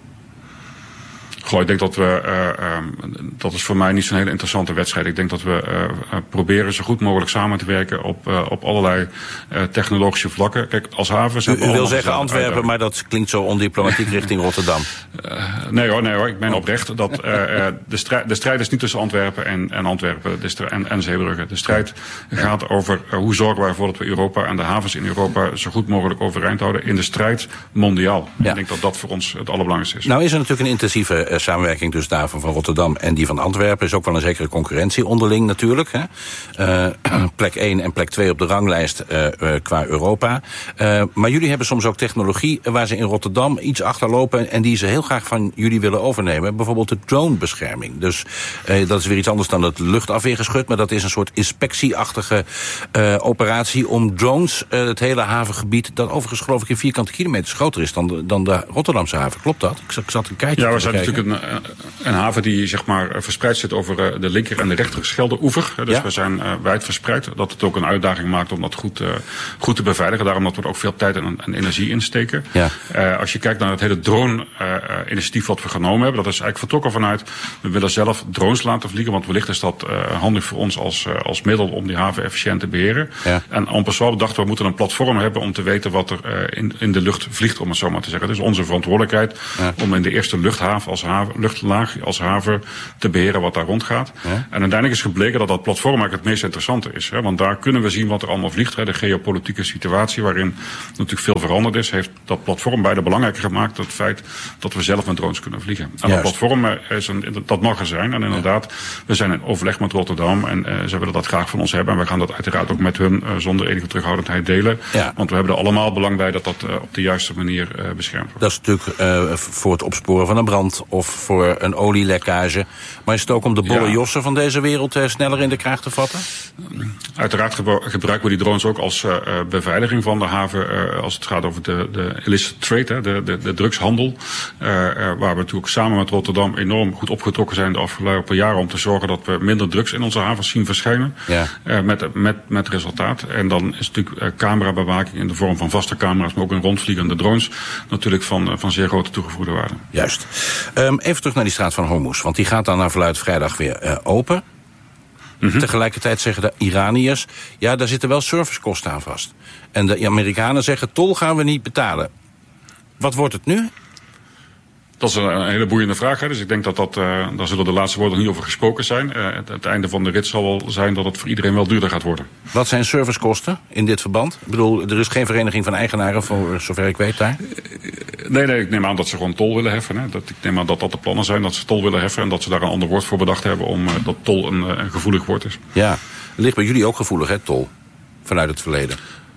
Goh, ik denk dat we, uh, um, dat is voor mij niet zo'n hele interessante wedstrijd. Ik denk dat we uh, uh, proberen zo goed mogelijk samen te werken op, uh, op allerlei uh, technologische vlakken. Kijk, als haven zijn U, u wil zeggen Antwerpen, maar dat klinkt zo ondiplomatiek richting Rotterdam. Uh, nee hoor, nee hoor, ik meen oprecht dat uh, uh, de, strijd, de strijd is niet tussen Antwerpen en, en Antwerpen de strijd, en, en Zeebrugge. De strijd gaat over uh, hoe zorgen wij ervoor dat we Europa en de havens in Europa zo goed mogelijk overeind houden in de strijd mondiaal. Ja. Ik denk dat dat voor ons het allerbelangrijkste is. Nou is er natuurlijk een intensieve uh, samenwerking tussen de haven van Rotterdam en die van Antwerpen. Is ook wel een zekere concurrentie onderling natuurlijk. Hè? Uh, plek één en plek twee op de ranglijst uh, uh, qua Europa. Uh, maar jullie hebben soms ook technologie waar ze in Rotterdam iets achterlopen en die ze heel graag van jullie willen overnemen. Bijvoorbeeld de dronebescherming. Dus uh, dat is weer iets anders dan het luchtafweergeschut, maar dat is een soort inspectieachtige uh, operatie om drones, uh, het hele havengebied, dat overigens geloof ik in vierkante kilometers groter is dan de, dan de Rotterdamse haven. Klopt dat? Ik, ik zat een kijkje ja, te we zijn bekijken. natuurlijk een, een haven die zeg maar verspreid zit over de linker en de rechter Scheldeoever. Dus ja? we zijn uh, wijd verspreid. Dat het ook een uitdaging maakt om dat goed, uh, goed te beveiligen. Daarom dat we er ook veel tijd en, en energie in steken. Ja. Uh, als je kijkt naar het hele drone-initiatief uh, wat we genomen hebben, dat is eigenlijk vertrokken vanuit, we willen zelf drones laten vliegen, want wellicht is dat uh, handig voor ons als, uh, als middel om die haven efficiënt te beheren. Ja. En en passant dachten we moeten een platform hebben om te weten wat er uh, in, in de lucht vliegt, om het zo maar te zeggen. Het is onze verantwoordelijkheid ja. om in de eerste luchthaven als haven, luchtlaag als haven te beheren wat daar rondgaat. Ja. En uiteindelijk is gebleken dat dat platform eigenlijk het meest interessante is. Hè, want daar kunnen we zien wat er allemaal vliegt. Hè. De geopolitieke situatie waarin natuurlijk veel veranderd is, heeft dat platform bijna belangrijker gemaakt dan het feit dat we zelf met drones kunnen vliegen. En Juist. dat platform is een, dat mag er zijn. En inderdaad, ja. we zijn in overleg met Rotterdam en uh, ze willen dat graag van ons hebben. En we gaan dat uiteraard ook met hun uh, zonder enige terughoudendheid delen. Ja. Want we hebben er allemaal belang bij dat dat uh, op de juiste manier uh, beschermd wordt. Dat is natuurlijk uh, voor het opsporen van een brand of voor een olielekkage. Maar is het ook om de bolle ja. jossen van deze wereld uh, sneller in de kraag te vatten? Uiteraard gebruiken we die drones ook als uh, beveiliging van de haven uh, als het gaat over de, de illicit trade, hè, de, de, de drugshandel. Uh, uh, waar we natuurlijk samen met Rotterdam enorm goed opgetrokken zijn de afgelopen jaren om te zorgen dat we minder drugs in onze havens zien verschijnen. Ja. Uh, met, met, met resultaat. En dan is natuurlijk uh, camerabewaking in de vorm van vaste camera's, maar ook een rondvliegende drones natuurlijk van, uh, van zeer grote toegevoegde waarde. Juist. Um, even terug naar die straat van Hormuz, want die gaat dan naar verluidt vrijdag weer uh, open. Mm-hmm. Tegelijkertijd zeggen de Iraniërs, ja, daar zitten wel servicekosten aan vast. En de Amerikanen zeggen, tol gaan we niet betalen. Wat wordt het nu? Dat is een, een hele boeiende vraag. Hè. Dus ik denk dat dat, uh, daar zullen de laatste woorden nog niet over gesproken zijn. Uh, het, het einde van de rit zal wel zijn dat het voor iedereen wel duurder gaat worden. Wat zijn servicekosten in dit verband? Ik bedoel, er is geen vereniging van eigenaren voor zover ik weet daar. Nee, nee, ik neem aan dat ze gewoon tol willen heffen. Hè. Dat, ik neem aan dat dat de plannen zijn, dat ze tol willen heffen en dat ze daar een ander woord voor bedacht hebben om uh, dat tol een, een gevoelig woord is. Ja, ligt bij jullie ook gevoelig, hè, tol? Vanuit het verleden.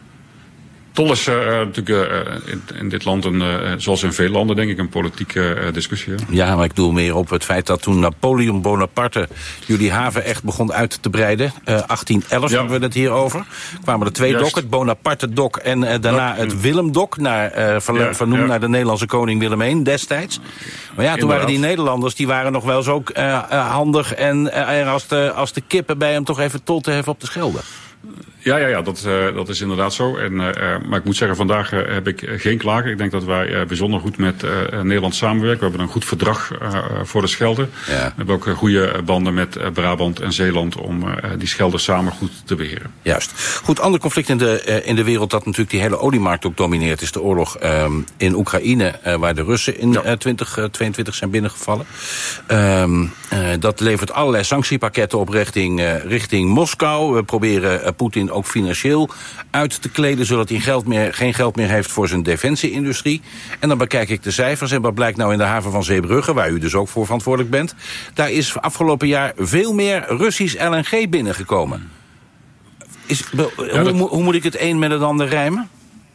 Tol is uh, natuurlijk uh, in, in dit land, een, uh, zoals in veel landen, denk ik, een politieke uh, discussie. Hè? Ja, maar ik doe meer op het feit dat toen Napoleon Bonaparte jullie haven echt begon uit te breiden, uh, achttien elf ja. hebben we het hier over, kwamen er twee Juist. dokken, het Bonaparte-dok en uh, daarna ja. het Willem-dok, naar, uh, ver, ja. vernoemd ja. naar de Nederlandse koning Willem de Eerste destijds. Maar ja, toen Inderdaad. waren die Nederlanders, die waren nog wel zo uh, uh, handig en uh, als, de, als de kippen bij hem toch even tol te heffen op de Schelde. Ja, ja, ja dat, uh, dat is inderdaad zo. En, uh, maar ik moet zeggen, vandaag uh, heb ik geen klagen. Ik denk dat wij uh, bijzonder goed met uh, Nederland samenwerken. We hebben een goed verdrag uh, voor de Schelde. Ja. We hebben ook uh, goede banden met uh, Brabant en Zeeland om uh, die Schelde samen goed te beheren. Juist. Goed, ander conflict in de, uh, in de wereld dat natuurlijk die hele oliemarkt ook domineert is de oorlog um, in Oekraïne, uh, waar de Russen in ja. uh, twintig tweeëntwintig zijn binnengevallen. Um, uh, dat levert allerlei sanctiepakketten op richting, uh, richting Moskou. We proberen uh, Poetin ook financieel uit te kleden, zodat hij geld meer, geen geld meer heeft voor zijn defensie-industrie. En dan bekijk ik de cijfers en wat blijkt nou in de haven van Zeebrugge, waar u dus ook voor verantwoordelijk bent. Daar is afgelopen jaar veel meer Russisch L N G binnengekomen. Is, ja, hoe, dat... hoe moet ik het een met het ander rijmen?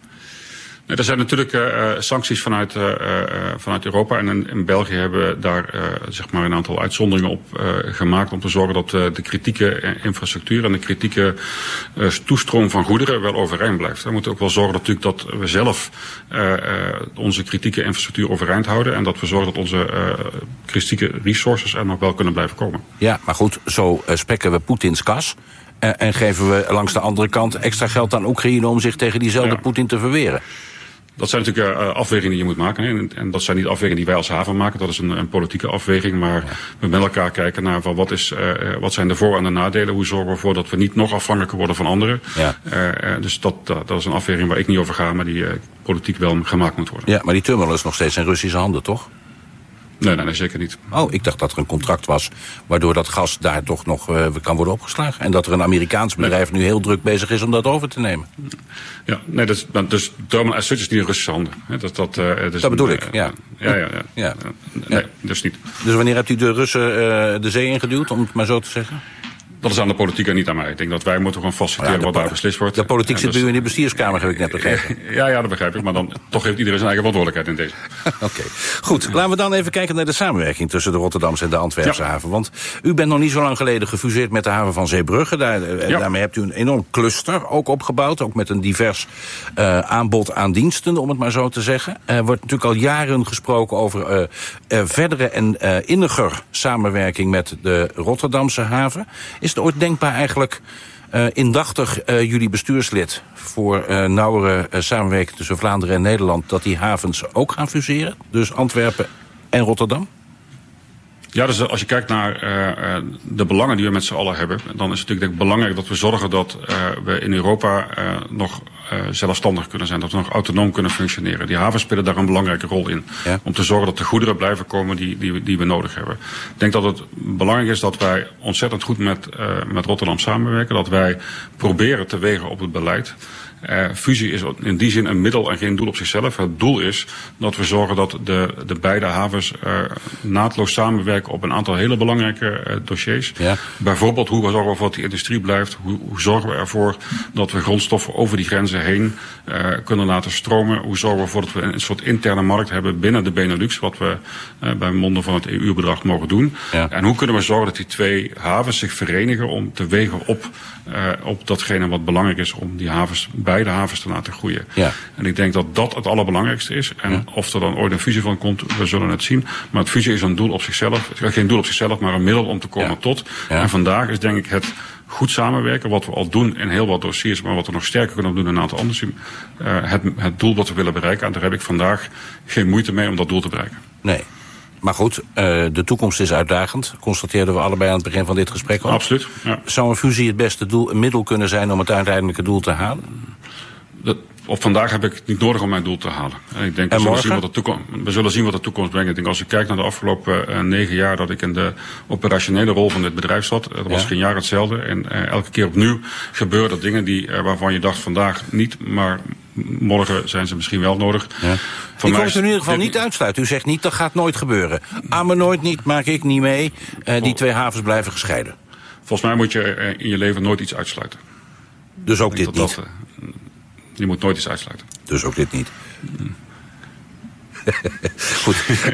Er zijn natuurlijk uh, sancties vanuit, uh, uh, vanuit Europa. En in, in België hebben we daar uh, zeg maar een aantal uitzonderingen op uh, gemaakt om te zorgen dat uh, de kritieke infrastructuur en de kritieke uh, toestroom van goederen wel overeind blijft. We moeten ook wel zorgen natuurlijk dat we zelf uh, uh, onze kritieke infrastructuur overeind houden. En dat we zorgen dat onze uh, kritieke resources er nog wel kunnen blijven komen. Ja, maar goed, zo uh, spekken we Poetins kas. Uh, en geven we langs de andere kant extra geld aan Oekraïne om zich tegen diezelfde ja. Poetin te verweren. Dat zijn natuurlijk uh, afwegingen die je moet maken. Hè. En, en dat zijn niet afwegingen die wij als haven maken. Dat is een, een politieke afweging. Maar ja. we met elkaar kijken naar van wat, is, uh, wat zijn de voor- en de nadelen. Hoe zorgen we ervoor dat we niet nog afhankelijker worden van anderen. Ja. Uh, uh, dus dat, uh, dat is een afweging waar ik niet over ga. Maar die uh, politiek wel gemaakt moet worden. Ja, maar die terminal is nog steeds in Russische handen, toch? Nee, nee, nee, zeker niet. Oh, ik dacht dat er een contract was waardoor dat gas daar toch nog uh, kan worden opgeslagen. En dat er een Amerikaans bedrijf nee. nu heel druk bezig is om dat over te nemen. Ja, nee, dat is, dus terminal as such is niet in Russische handen. Dat, dat, uh, dat, is dat bedoel een, ik, ja. Ja, ja, ja. ja. Nee, ja. dus niet. Dus wanneer hebt u de Russen uh, de zee ingeduwd, om het maar zo te zeggen? Dat is aan de politiek en niet aan mij. Ik denk dat wij moeten gewoon faciliteren ja, wat daar beslist wordt. De politiek en zit dus, nu in de bestuurskamer, heb ik net begrepen. Ja, ja, dat begrijp ik. Maar dan toch heeft iedereen zijn eigen verantwoordelijkheid in deze. Oké, okay. Goed. Laten we dan even kijken naar de samenwerking tussen de Rotterdamse en de Antwerpse ja. haven. Want u bent nog niet zo lang geleden gefuseerd met de haven van Zeebrugge. Daar, ja. Daarmee hebt u een enorm cluster ook opgebouwd. Ook met een divers uh, aanbod aan diensten, om het maar zo te zeggen. Er wordt natuurlijk al jaren gesproken over uh, uh, verdere en uh, inniger samenwerking met de Rotterdamse haven. Is het ooit denkbaar eigenlijk uh, indachtig uh, jullie bestuurslid voor uh, nauwere uh, samenwerking tussen Vlaanderen en Nederland, dat die havens ook gaan fuseren? Dus Antwerpen en Rotterdam? Ja, dus als je kijkt naar uh, de belangen die we met z'n allen hebben, dan is het natuurlijk denk ik belangrijk dat we zorgen dat uh, we in Europa uh, nog uh, zelfstandig kunnen zijn, dat we nog autonoom kunnen functioneren. Die havens spelen daar een belangrijke rol in. Ja. Om te zorgen dat de goederen blijven komen die, die, die we nodig hebben. Ik denk dat het belangrijk is dat wij ontzettend goed met, uh, met Rotterdam samenwerken, dat wij proberen te wegen op het beleid. Uh, fusie is in die zin een middel en geen doel op zichzelf. Het doel is dat we zorgen dat de, de beide havens uh, naadloos samenwerken op een aantal hele belangrijke uh, dossiers. Ja. Bijvoorbeeld hoe we zorgen voor dat die industrie blijft. Hoe, hoe zorgen we ervoor dat we grondstoffen over die grenzen heen uh, kunnen laten stromen. Hoe zorgen we ervoor dat we een soort interne markt hebben binnen de Benelux. Wat we uh, bij monden van het E U-bedrag mogen doen. Ja. En hoe kunnen we zorgen dat die twee havens zich verenigen om te wegen op, uh, op datgene wat belangrijk is om die havens beide havens te laten groeien. Ja. En ik denk dat dat het allerbelangrijkste is. En ja. of er dan ooit een fusie van komt, we zullen het zien. Maar het fusie is een doel op zichzelf. Geen doel op zichzelf, maar een middel om te komen ja. tot. Ja. En vandaag is denk ik het goed samenwerken, wat we al doen in heel wat dossiers, maar wat we nog sterker kunnen doen in een aantal andere. Uh, het, het doel wat we willen bereiken. En daar heb ik vandaag geen moeite mee om dat doel te bereiken. Nee. Maar goed, uh, de toekomst is uitdagend. Constateerden we allebei aan het begin van dit gesprek al. Absoluut. Ja. Zou een fusie het beste doel, een middel kunnen zijn om het uiteindelijke doel te halen? Dat, op vandaag heb ik het niet nodig om mijn doel te halen. En ik denk, we zullen, zien wat de toekomst, we zullen zien wat de toekomst brengt. Ik denk, als je kijkt naar de afgelopen uh, negen jaar dat ik in de operationele rol van dit bedrijf zat, dat was ja. geen jaar hetzelfde. En uh, elke keer opnieuw gebeuren dingen die, uh, waarvan je dacht vandaag niet, maar morgen zijn ze misschien wel nodig. Ja. Ik kon het in ieder geval niet uitsluiten. U zegt niet, dat gaat nooit gebeuren. Aan me nooit niet, maak ik niet mee. Uh, die twee havens blijven gescheiden. Volgens mij moet je uh, in je leven nooit iets uitsluiten. Dus ook dit niet? Dat, uh, je moet nooit iets uitsluiten. Dus ook dit niet? Hmm. Goed.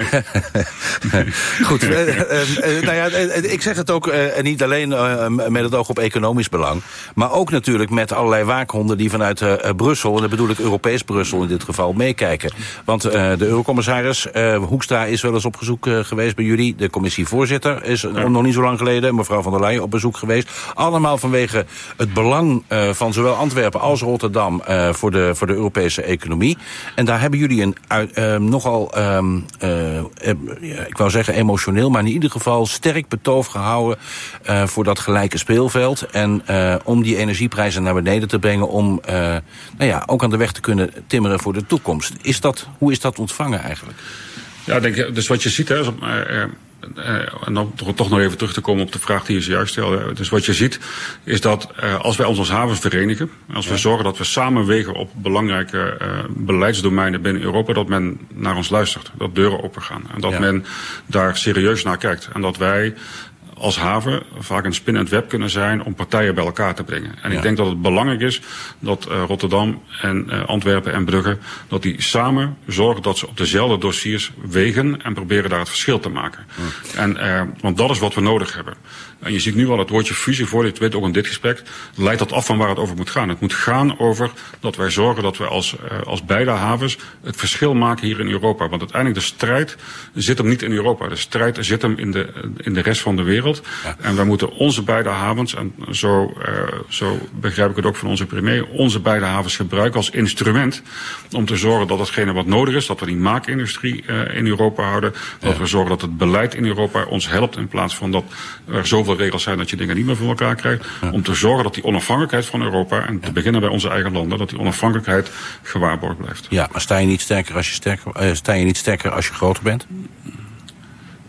Goed. Uh, uh, uh, nou ja, uh, ik zeg het ook uh, niet alleen uh, met het oog op economisch belang, maar ook natuurlijk met allerlei waakhonden die vanuit uh, Brussel, en dat bedoel ik Europees Brussel in dit geval, meekijken. Want uh, de eurocommissaris uh, Hoekstra is wel eens op bezoek uh, geweest bij jullie. De commissievoorzitter is ja. nog niet zo lang geleden, mevrouw van der Leyen, op bezoek geweest. Allemaal vanwege het belang uh, van zowel Antwerpen als Rotterdam uh, voor, de, voor de Europese economie. En daar hebben jullie een uh, nog nogal, um, uh, uh, ik wou zeggen emotioneel, maar in ieder geval sterk betoog gehouden uh, voor dat gelijke speelveld. En uh, om die energieprijzen naar beneden te brengen, om uh, nou ja, ook aan de weg te kunnen timmeren voor de toekomst. Is dat, hoe is dat ontvangen eigenlijk? Ja, denk je, dus wat je ziet, hè, is, uh, uh, Uh, en dan toch nog even terug te komen op de vraag die je zojuist stelde. Dus wat je ziet is dat uh, als wij ons als havens verenigen, als we ja. zorgen dat we samenwegen op belangrijke uh, beleidsdomeinen binnen Europa, dat men naar ons luistert, dat deuren open gaan en dat ja. men daar serieus naar kijkt. En dat wij als haven vaak een spin en het web kunnen zijn om partijen bij elkaar te brengen. En ja. ik denk dat het belangrijk is dat uh, Rotterdam en uh, Antwerpen en Brugge, dat die samen zorgen dat ze op dezelfde dossiers wegen en proberen daar het verschil te maken. Ja. En, uh, want dat is wat we nodig hebben. En je ziet nu al het woordje fusie, voor dit weet ook in dit gesprek, leidt dat af van waar het over moet gaan. Het moet gaan over dat wij zorgen dat we als, uh, als beide havens het verschil maken hier in Europa. Want uiteindelijk de strijd zit hem niet in Europa. De strijd zit hem in de, in de rest van de wereld. Ja. En wij moeten onze beide havens, en zo, uh, zo begrijp ik het ook van onze premier, onze beide havens gebruiken als instrument om te zorgen dat datgene wat nodig is, dat we die maakindustrie uh, in Europa houden, dat ja. we zorgen dat het beleid in Europa ons helpt in plaats van dat er zoveel regels zijn dat je dingen niet meer voor elkaar krijgt. Ja. Om te zorgen dat die onafhankelijkheid van Europa, en te ja. beginnen bij onze eigen landen, dat die onafhankelijkheid gewaarborgd blijft. Ja, maar sta je niet sterker als je, sterker, uh, sta je, niet sterker als je groter bent?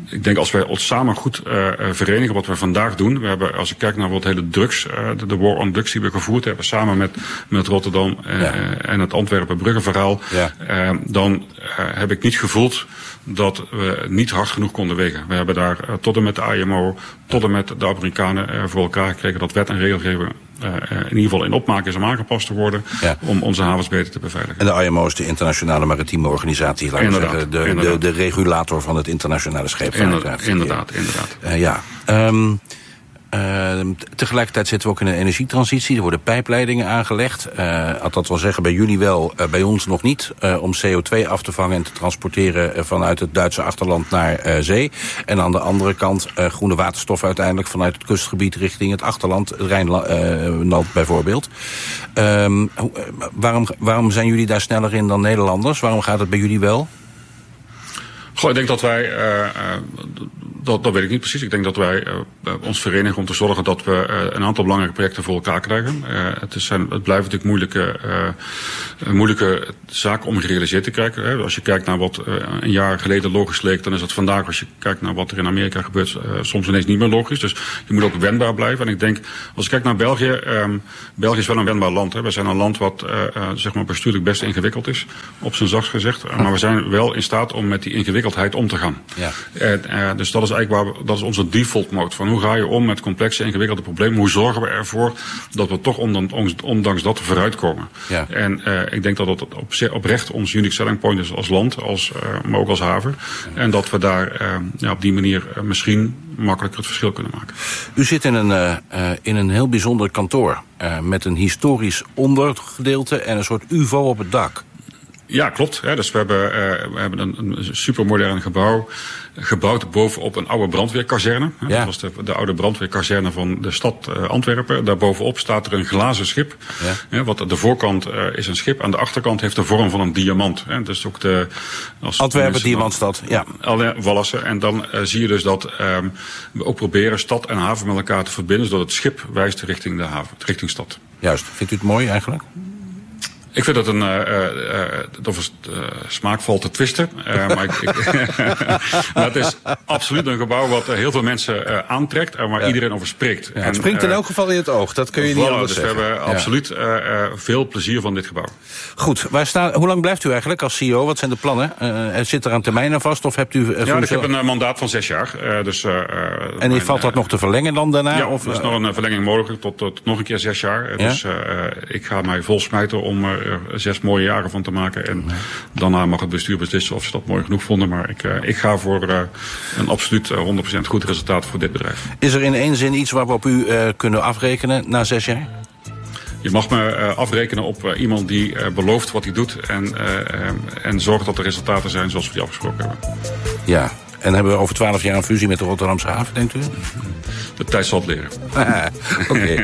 ik denk als wij ons samen goed uh, verenigen wat we vandaag doen. We hebben, als ik kijk naar wat hele drugs, uh, de, de war on drugs die we gevoerd hebben samen met, met Rotterdam uh, ja. en het Antwerpen-Brugge-verhaal. Ja. Uh, dan uh, heb ik niet gevoeld dat we niet hard genoeg konden wegen. We hebben daar uh, tot en met de I M O, tot en met de Amerikanen uh, voor elkaar gekregen dat wet en regelgeving Uh, in ieder geval in opmaak is om aangepast te worden ja. om onze havens beter te beveiligen. En de I M O is de Internationale Maritieme Organisatie, laten we zeggen, de, de, de regulator van het internationale scheepvaart. Inderdaad, inderdaad. inderdaad. Uh, ja. Um, Uh, tegelijkertijd zitten we ook in een energietransitie. Er worden pijpleidingen aangelegd. Uh, dat wil zeggen bij jullie wel, uh, bij ons nog niet. Uh, om C O twee af te vangen en te transporteren uh, vanuit het Duitse achterland naar uh, zee. En aan de andere kant uh, groene waterstof uiteindelijk vanuit het kustgebied richting het achterland, het Rijnland uh, bijvoorbeeld. Um, uh, waarom, waarom zijn jullie daar sneller in dan Nederlanders? Waarom gaat het bij jullie wel? Goh, ik denk dat wij, uh, uh, dat, dat weet ik niet precies. Ik denk dat wij uh, ons verenigen om te zorgen dat we uh, een aantal belangrijke projecten voor elkaar krijgen. Uh, het, is, het blijven natuurlijk moeilijke, uh, moeilijke zaken om gerealiseerd te krijgen. Hè. Als je kijkt naar wat uh, een jaar geleden logisch leek, dan is het vandaag, als je kijkt naar wat er in Amerika gebeurt, uh, soms ineens niet meer logisch. Dus je moet ook wendbaar blijven. En ik denk, als je kijkt naar België, um, België is wel een wendbaar land. Hè. We zijn een land wat uh, uh, zeg maar bestuurlijk best ingewikkeld is, op zijn zachtst gezegd. Uh, maar we zijn wel in staat om met die ingewikkeldheid om te gaan. Ja. En, uh, dus dat is eigenlijk waar we, dat is onze default mode. Van hoe ga je om met complexe, ingewikkelde problemen? Hoe zorgen we ervoor dat we toch ondanks, ondanks dat vooruitkomen? Ja. En uh, ik denk dat dat op, oprecht ons unique selling point is als land, als, uh, maar ook als haven. Ja. En dat we daar uh, ja, op die manier uh, misschien makkelijker het verschil kunnen maken. U zit in een, uh, uh, in een heel bijzonder kantoor. Uh, met een historisch ondergedeelte en een soort U V O op het dak. Ja, klopt. Hè. Dus we hebben, uh, we hebben een, een supermodern gebouw gebouwd bovenop een oude brandweerkazerne. Ja. Dat was de, de oude brandweerkazerne van de stad uh, Antwerpen. Daarbovenop staat er een glazen schip. Ja. Hè, wat de voorkant uh, is een schip, aan de achterkant heeft de vorm van een diamant. Hè. Dus ook de als Antwerpen, diamantstad. Ja. Alle Wallassen. En dan uh, zie je dus dat um, we ook proberen stad en haven met elkaar te verbinden, zodat het schip wijst richting de haven, richting stad. Juist. Vindt u het mooi eigenlijk? Ik vind dat een, uh, uh, dat was uh, smaakvol te twisten. Uh, maar ik, ik maar het is absoluut een gebouw wat uh, heel veel mensen uh, aantrekt en waar ja. iedereen over spreekt. Ja, het springt in elk geval in het oog, dat kun je niet voilà, anders dus zeggen. We hebben ja. absoluut uh, uh, veel plezier van dit gebouw. Goed, waar staan, hoe lang blijft u eigenlijk als C E O? Wat zijn de plannen? Uh, zit er aan termijn aan vast of hebt u... Uh, ja, ik heb een uh, mandaat van zes jaar. Uh, dus, uh, en mijn, valt dat uh, nog te verlengen dan daarna? Ja, of, er is uh, nog een uh, verlenging mogelijk tot, tot nog een keer zes jaar. Ja? Dus uh, ik ga mij vol smijten om uh, zes mooie jaren van te maken. En ja. daarna mag het bestuur beslissen of ze dat mooi genoeg vonden. Maar ik, uh, ik ga voor uh, een absoluut uh, honderd procent goed resultaat voor dit bedrijf. Is er in één zin iets waar we op u uh, kunnen afrekenen na zes jaar? Je mag me uh, afrekenen op uh, iemand die uh, belooft wat hij doet. En, uh, uh, en zorgt dat de resultaten zijn zoals we die afgesproken hebben. Ja. En hebben we over twaalf jaar een fusie met de Rotterdamse haven, denkt u? De tijd zal het leren. Ah, Oké.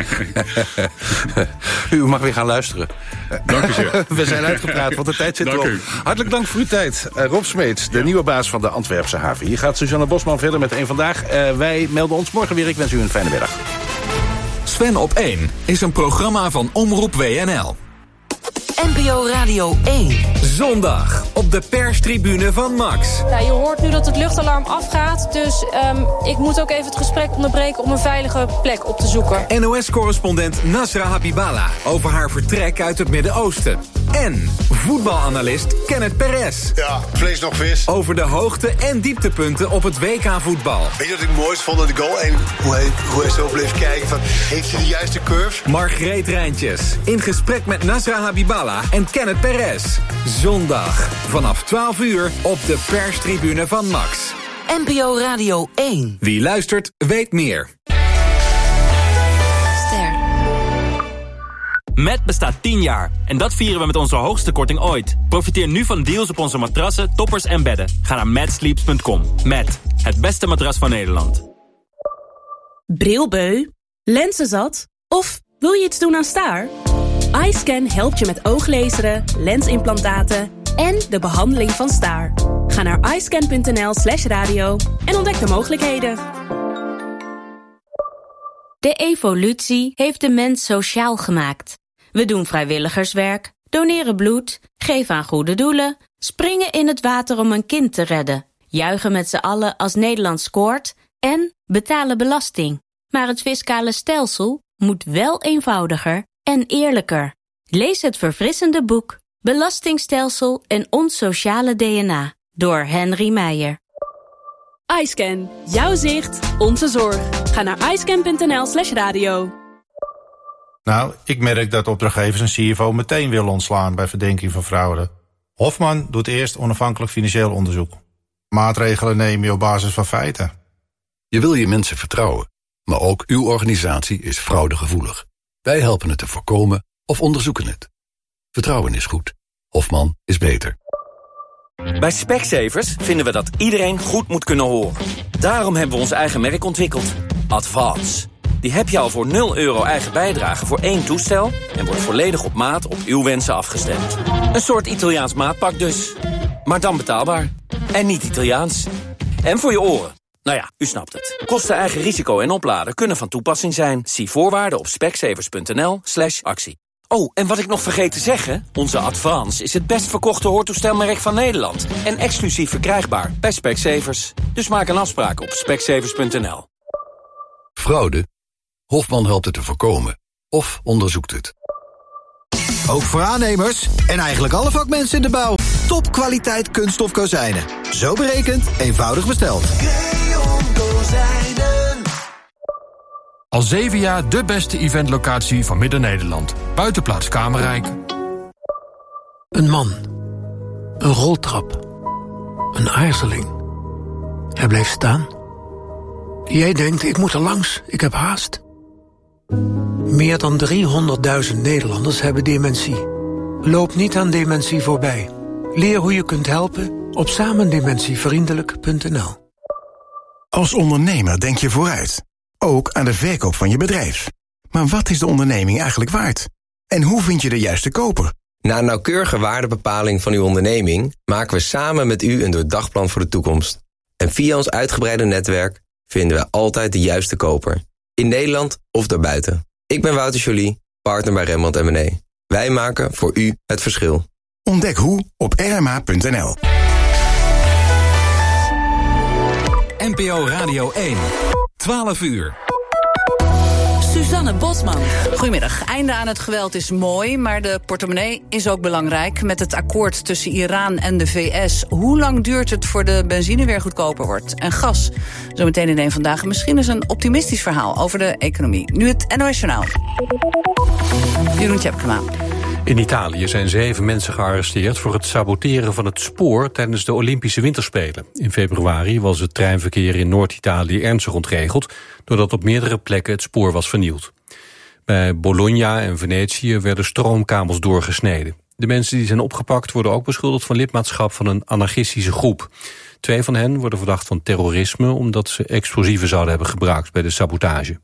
U mag weer gaan luisteren. Dank u zeer. We zijn uitgepraat, want de tijd zit dank erop. U. Hartelijk dank voor uw tijd. Uh, Rob Smeets, de ja. nieuwe baas van de Antwerpse haven. Hier gaat Suzanne Bosman verder met één Vandaag. Uh, wij melden ons morgen weer. Ik wens u een fijne middag. Sven op één is een programma van Omroep W N L. N P O Radio één. Zondag op de perstribune van Max. Nou, je hoort nu dat het luchtalarm afgaat, dus um, ik moet ook even het gesprek onderbreken om een veilige plek op te zoeken. N O S-correspondent Nasra Habiballa over haar vertrek uit het Midden-Oosten. En voetbalanalist Kenneth Perez. Ja, vlees nog vis. Over de hoogte- en dieptepunten op het W K-voetbal. Weet je wat ik het mooist vond aan de goal? En hoe hij, hoe hij zo bleef kijken van, heeft hij de juiste curve? Margreet Rijntjes in gesprek met Nasra Habiballa en Kenneth Perez. Zondag vanaf twaalf uur op de perstribune van Max. N P O Radio één. Wie luistert, weet meer. Met bestaat tien jaar en dat vieren we met onze hoogste korting ooit. Profiteer nu van deals op onze matrassen, toppers en bedden. Ga naar mad sleeps punt com. Met het beste matras van Nederland. Brilbeu? Lenzenzat? Of wil je iets doen aan staar? iScan helpt je met ooglezeren, lensimplantaten en de behandeling van staar. Ga naar iscan punt n l slash radio en ontdek de mogelijkheden. De evolutie heeft de mens sociaal gemaakt. We doen vrijwilligerswerk, doneren bloed, geven aan goede doelen, springen in het water om een kind te redden. juichen met z'n allen als Nederland scoort en betalen belasting. Maar het fiscale stelsel moet wel eenvoudiger en eerlijker. Lees het verfrissende boek Belastingstelsel en ons sociale D N A door Henry Meijer. iScan. Jouw zicht, onze zorg. Ga naar iScan.nl slash radio. Nou, ik merk dat opdrachtgevers een C F O meteen willen ontslaan bij verdenking van fraude. Hofman doet eerst onafhankelijk financieel onderzoek. Maatregelen neem je op basis van feiten. Je wil je mensen vertrouwen, maar ook uw organisatie is fraudegevoelig. Wij helpen het te voorkomen of onderzoeken het. Vertrouwen is goed. Hofman is beter. Bij Specsavers vinden we dat iedereen goed moet kunnen horen. Daarom hebben we ons eigen merk ontwikkeld. Advance. Die heb je al voor nul euro eigen bijdrage voor één toestel en wordt volledig op maat op uw wensen afgestemd. Een soort Italiaans maatpak dus. Maar dan betaalbaar. En niet Italiaans. En voor je oren. Nou ja, u snapt het. Kosten, eigen risico en opladen kunnen van toepassing zijn. Zie voorwaarden op specsavers.nl slash actie. Oh, en wat ik nog vergeet te zeggen, onze Advance is het best verkochte hoortoestelmerk van Nederland. En exclusief verkrijgbaar bij Specsavers. Dus maak een afspraak op specsavers punt n l. Fraude? Hofman helpt het te voorkomen. Of onderzoekt het. Ook voor aannemers en eigenlijk alle vakmensen in de bouw. Topkwaliteit kunststof kozijnen. Zo berekend, eenvoudig besteld. Creon Kozijnen. Al zeven jaar de beste eventlocatie van Midden-Nederland. Buitenplaats Kamerrijk. Een man. Een roltrap. Een aarzeling. Hij blijft staan. Jij denkt, ik moet er langs, ik heb haast. Meer dan driehonderdduizend Nederlanders hebben dementie. Loop niet aan dementie voorbij. Leer hoe je kunt helpen op samendementievriendelijk punt n l. Als ondernemer denk je vooruit. Ook aan de verkoop van je bedrijf. Maar wat is de onderneming eigenlijk waard? En hoe vind je de juiste koper? Na een nauwkeurige waardebepaling van uw onderneming maken we samen met u een doordagplan voor de toekomst. En via ons uitgebreide netwerk vinden we altijd de juiste koper. In Nederland of daarbuiten. Ik ben Wouter Joly, partner bij Rembrandt en Mené. Wij maken voor u het verschil. Ontdek hoe op r m h punt n l. N P O Radio één. twaalf uur. Suzanne Bosman. Goedemiddag. Einde aan het geweld is mooi, maar de portemonnee is ook belangrijk. Met het akkoord tussen Iran en de V S. Hoe lang duurt het voor de benzine weer goedkoper wordt? En gas. Zometeen in één Vandaag. Misschien is een optimistisch verhaal over de economie. Nu het N O S Journaal. Jeroen Tjepkema. In Italië zijn zeven mensen gearresteerd voor het saboteren van het spoor tijdens de Olympische Winterspelen. In februari was het treinverkeer in Noord-Italië ernstig ontregeld, doordat op meerdere plekken het spoor was vernield. Bij Bologna en Venetië werden stroomkabels doorgesneden. De mensen die zijn opgepakt worden ook beschuldigd van lidmaatschap van een anarchistische groep. Twee van hen worden verdacht van terrorisme omdat ze explosieven zouden hebben gebruikt bij de sabotage.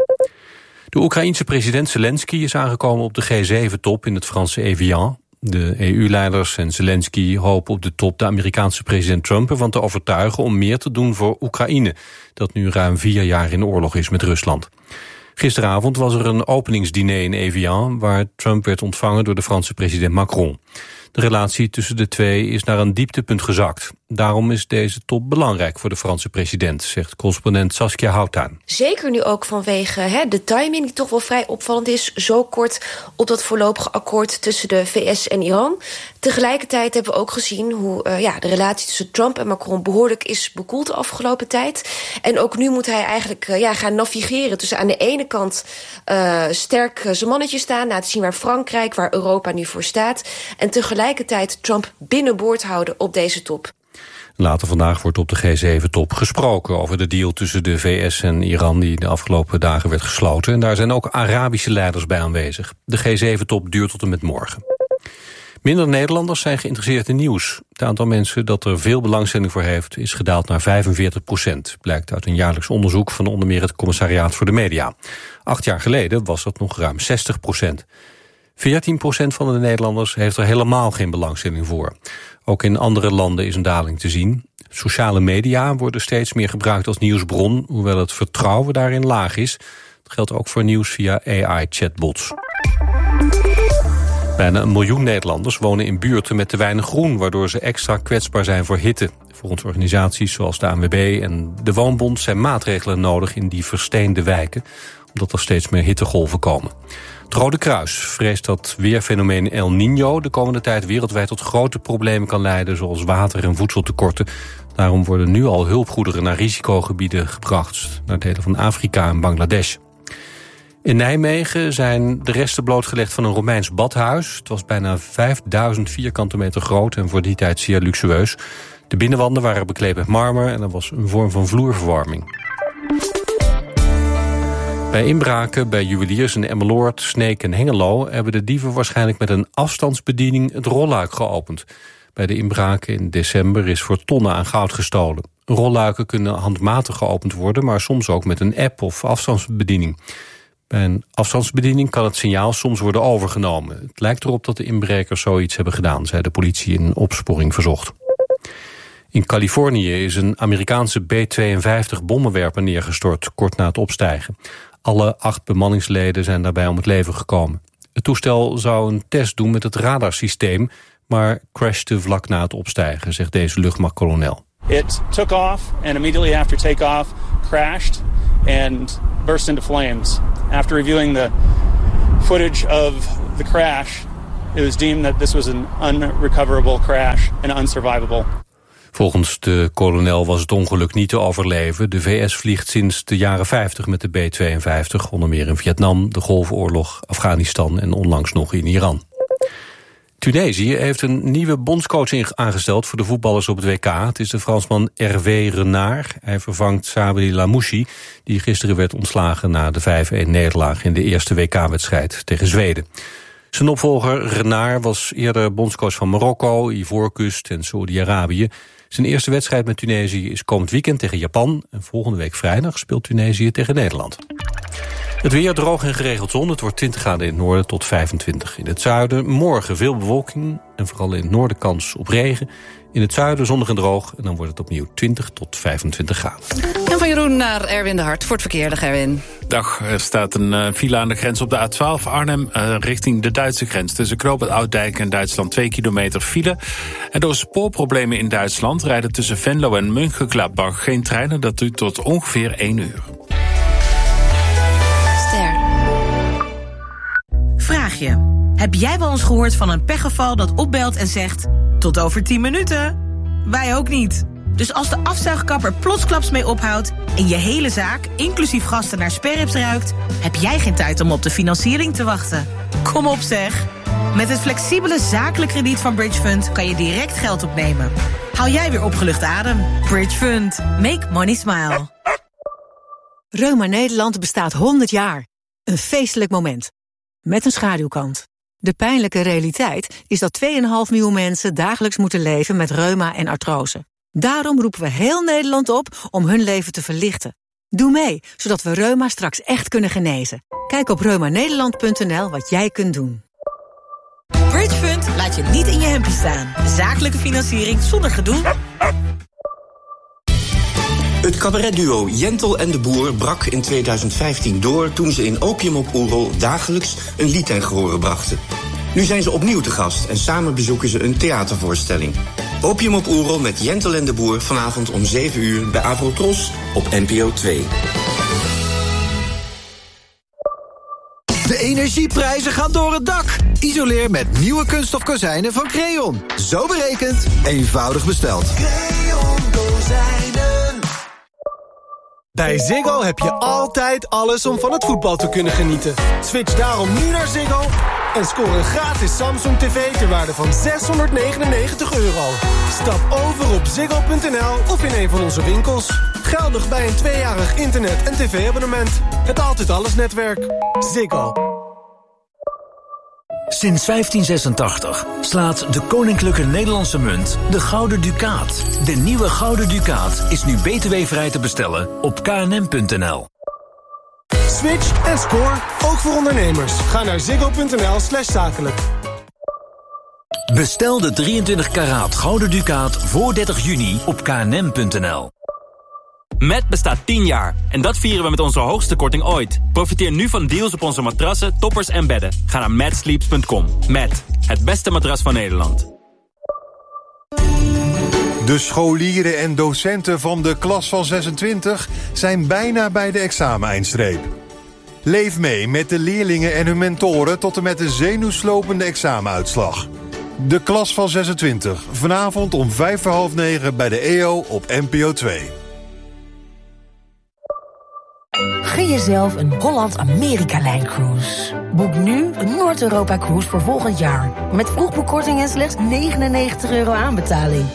De Oekraïense president Zelensky is aangekomen op de G zeven top in het Franse Evian. De E U-leiders en Zelensky hopen op de top de Amerikaanse president Trump ervan te overtuigen om meer te doen voor Oekraïne, dat nu ruim vier jaar in oorlog is met Rusland. Gisteravond was er een openingsdiner in Evian waar Trump werd ontvangen door de Franse president Macron. De relatie tussen de twee is naar een dieptepunt gezakt. Daarom is deze top belangrijk voor de Franse president, zegt correspondent Saskia Houtaan. Zeker nu ook vanwege he, de timing die toch wel vrij opvallend is. Zo kort op dat voorlopige akkoord tussen de V S en Iran. Tegelijkertijd hebben we ook gezien hoe uh, ja, de relatie tussen Trump en Macron behoorlijk is bekoeld de afgelopen tijd. En ook nu moet hij eigenlijk uh, ja, gaan navigeren tussen aan de ene kant uh, sterk uh, zijn mannetje staan, laten zien waar Frankrijk, waar Europa nu voor staat. En tegelijkertijd Trump binnenboord houden op deze top. Later vandaag wordt op de G zeven top gesproken over de deal tussen de V S en Iran die de afgelopen dagen werd gesloten. En daar zijn ook Arabische leiders bij aanwezig. De G zeven top duurt tot en met morgen. Minder Nederlanders zijn geïnteresseerd in nieuws. Het aantal mensen dat er veel belangstelling voor heeft is gedaald naar vijfenveertig procent. Blijkt uit een jaarlijks onderzoek van onder meer het Commissariaat voor de Media. Acht jaar geleden was dat nog ruim zestig procent. veertien procent van de Nederlanders heeft er helemaal geen belangstelling voor. Ook in andere landen is een daling te zien. Sociale media worden steeds meer gebruikt als nieuwsbron, hoewel het vertrouwen daarin laag is. Dat geldt ook voor nieuws via A I-chatbots. Bijna een miljoen Nederlanders wonen in buurten met te weinig groen, waardoor ze extra kwetsbaar zijn voor hitte. Volgens organisaties zoals de A N W B en de Woonbond zijn maatregelen nodig in die versteende wijken, omdat er steeds meer hittegolven komen. Het Rode Kruis vreest dat weerfenomeen El Niño de komende tijd wereldwijd tot grote problemen kan leiden, zoals water- en voedseltekorten. Daarom worden nu al hulpgoederen naar risicogebieden gebracht, naar delen van Afrika en Bangladesh. In Nijmegen zijn de resten blootgelegd van een Romeins badhuis. Het was bijna vijfduizend vierkante meter groot en voor die tijd zeer luxueus. De binnenwanden waren bekleed met marmer en er was een vorm van vloerverwarming. Bij inbraken bij juweliers in Emmeloord, Sneek en Hengelo hebben de dieven waarschijnlijk met een afstandsbediening het rolluik geopend. Bij de inbraken in december is voor tonnen aan goud gestolen. Rolluiken kunnen handmatig geopend worden, maar soms ook met een app of afstandsbediening. Bij een afstandsbediening kan het signaal soms worden overgenomen. Het lijkt erop dat de inbrekers zoiets hebben gedaan, zei de politie in opsporing verzocht. In Californië is een Amerikaanse B tweeënvijftig bommenwerper neergestort, kort na het opstijgen. Alle acht bemanningsleden zijn daarbij om het leven gekomen. Het toestel zou een test doen met het radarsysteem, maar crashte vlak na het opstijgen, zegt deze luchtmachtkolonel. It took off and immediately after takeoff crashed and burst into flames. After reviewing the footage of the crash, it was deemed that this was an unrecoverable crash and unsurvivable. Volgens de kolonel was het ongeluk niet te overleven. De V S vliegt sinds de jaren vijftig met de B tweeënvijftig, onder meer in Vietnam, de Golfoorlog, Afghanistan en onlangs nog in Iran. Tunesië heeft een nieuwe bondscoach aangesteld voor de voetballers op het W K. Het is de Fransman Hervé Renard. Hij vervangt Sabri Lamouchi, die gisteren werd ontslagen na de vijf-een nederlaag in de eerste W K-wedstrijd tegen Zweden. Zijn opvolger Renard was eerder bondscoach van Marokko, Ivoorkust en Saoedi-Arabië. Zijn eerste wedstrijd met Tunesië is komend weekend tegen Japan. En volgende week vrijdag speelt Tunesië tegen Nederland. Het weer droog en geregeld zon. Het wordt twintig graden in het noorden tot vijfentwintig in het zuiden. Morgen veel bewolking en vooral in het noorden kans op regen. In het zuiden zonnig en droog en dan wordt het opnieuw twintig tot vijfentwintig graden. En van Jeroen naar Erwin de Hart voor het verkeer. Dag Erwin. Dag, er staat een uh, file aan de grens op de A twaalf Arnhem uh, richting de Duitse grens. Tussen Knoop het Ouddijk en Duitsland twee kilometer file. En door spoorproblemen in Duitsland rijden tussen Venlo en Mönchengladbach geen treinen. Dat duurt tot ongeveer één uur. Ster. Vraag je. Heb jij wel eens gehoord van een pechgeval dat opbelt en zegt tot over tien minuten? Wij ook niet. Dus als de afzuigkapper plotsklaps mee ophoudt en je hele zaak, inclusief gasten, naar sperrips ruikt, heb jij geen tijd om op de financiering te wachten. Kom op zeg. Met het flexibele zakelijk krediet van Bridge Fund kan je direct geld opnemen. Haal jij weer opgelucht adem. Bridge Fund. Make money smile. Reuma Nederland bestaat honderd jaar. Een feestelijk moment. Met een schaduwkant. De pijnlijke realiteit is dat twee komma vijf miljoen mensen dagelijks moeten leven met reuma en artrose. Daarom roepen we heel Nederland op om hun leven te verlichten. Doe mee, zodat we reuma straks echt kunnen genezen. Kijk op reuma nederland punt n l wat jij kunt doen. Bridge Fund laat je niet in je hempie staan. Zakelijke financiering zonder gedoe. Het cabaretduo Jentel en de Boer brak in tweeduizend vijftien door toen ze in Opium op Oerol dagelijks een lied ten gehore brachten. Nu zijn ze opnieuw te gast en samen bezoeken ze een theatervoorstelling. Opium op Oerol met Jentel en de Boer vanavond om zeven uur bij Avrotros op N P O twee. De energieprijzen gaan door het dak. Isoleer met nieuwe kunststof kozijnen van Creon. Zo berekend, eenvoudig besteld. Creon kozijnen. Bij Ziggo heb je altijd alles om van het voetbal te kunnen genieten. Switch daarom nu naar Ziggo en score een gratis Samsung tv ter waarde van zeshonderdnegenennegentig euro. Stap over op ziggo punt n l of in een van onze winkels. Geldig bij een tweejarig internet- en tv-abonnement. Het Altijd Alles netwerk. Ziggo. Sinds vijftien zesentachtig slaat de Koninklijke Nederlandse Munt de Gouden Ducaat. De nieuwe Gouden Ducaat is nu B T W-vrij te bestellen op k n m punt n l. Switch en score, ook voor ondernemers. Ga naar ziggo punt n l slash zakelijk. Bestel de drieëntwintig karaat Gouden Ducaat voor dertig juni op k n m punt n l. Met bestaat tien jaar. En dat vieren we met onze hoogste korting ooit. Profiteer nu van deals op onze matrassen, toppers en bedden. Ga naar mad sleeps punt com. Mad, het beste matras van Nederland. De scholieren en docenten van de klas van zesentwintig zijn bijna bij de exameneindstreep. Leef mee met de leerlingen en hun mentoren tot en met de zenuwslopende examenuitslag. De klas van zesentwintig, vanavond om vijf voor half negen bij de E O op N P O twee. Gun jezelf een Holland-Amerika-lijncruise. Boek nu een Noord-Europa-cruise voor volgend jaar. Met vroegboekkorting en slechts negenennegentig euro aanbetaling.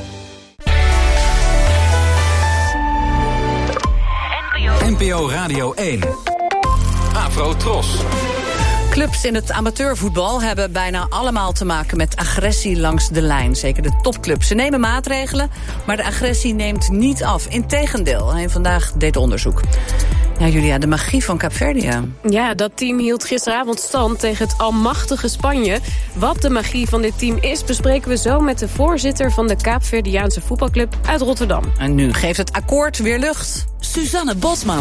N P O Radio één. Afro Tros. Clubs in het amateurvoetbal hebben bijna allemaal te maken met agressie langs de lijn. Zeker de topclubs. Ze nemen maatregelen, maar de agressie neemt niet af. Integendeel, en vandaag deed onderzoek. Ja, Julia, de magie van Kaapverdië. Ja, dat team hield gisteravond stand tegen het almachtige Spanje. Wat de magie van dit team is, bespreken we zo met de voorzitter van de Kaapverdiaanse voetbalclub uit Rotterdam. En nu geeft het akkoord weer lucht. Suzanne Bosman.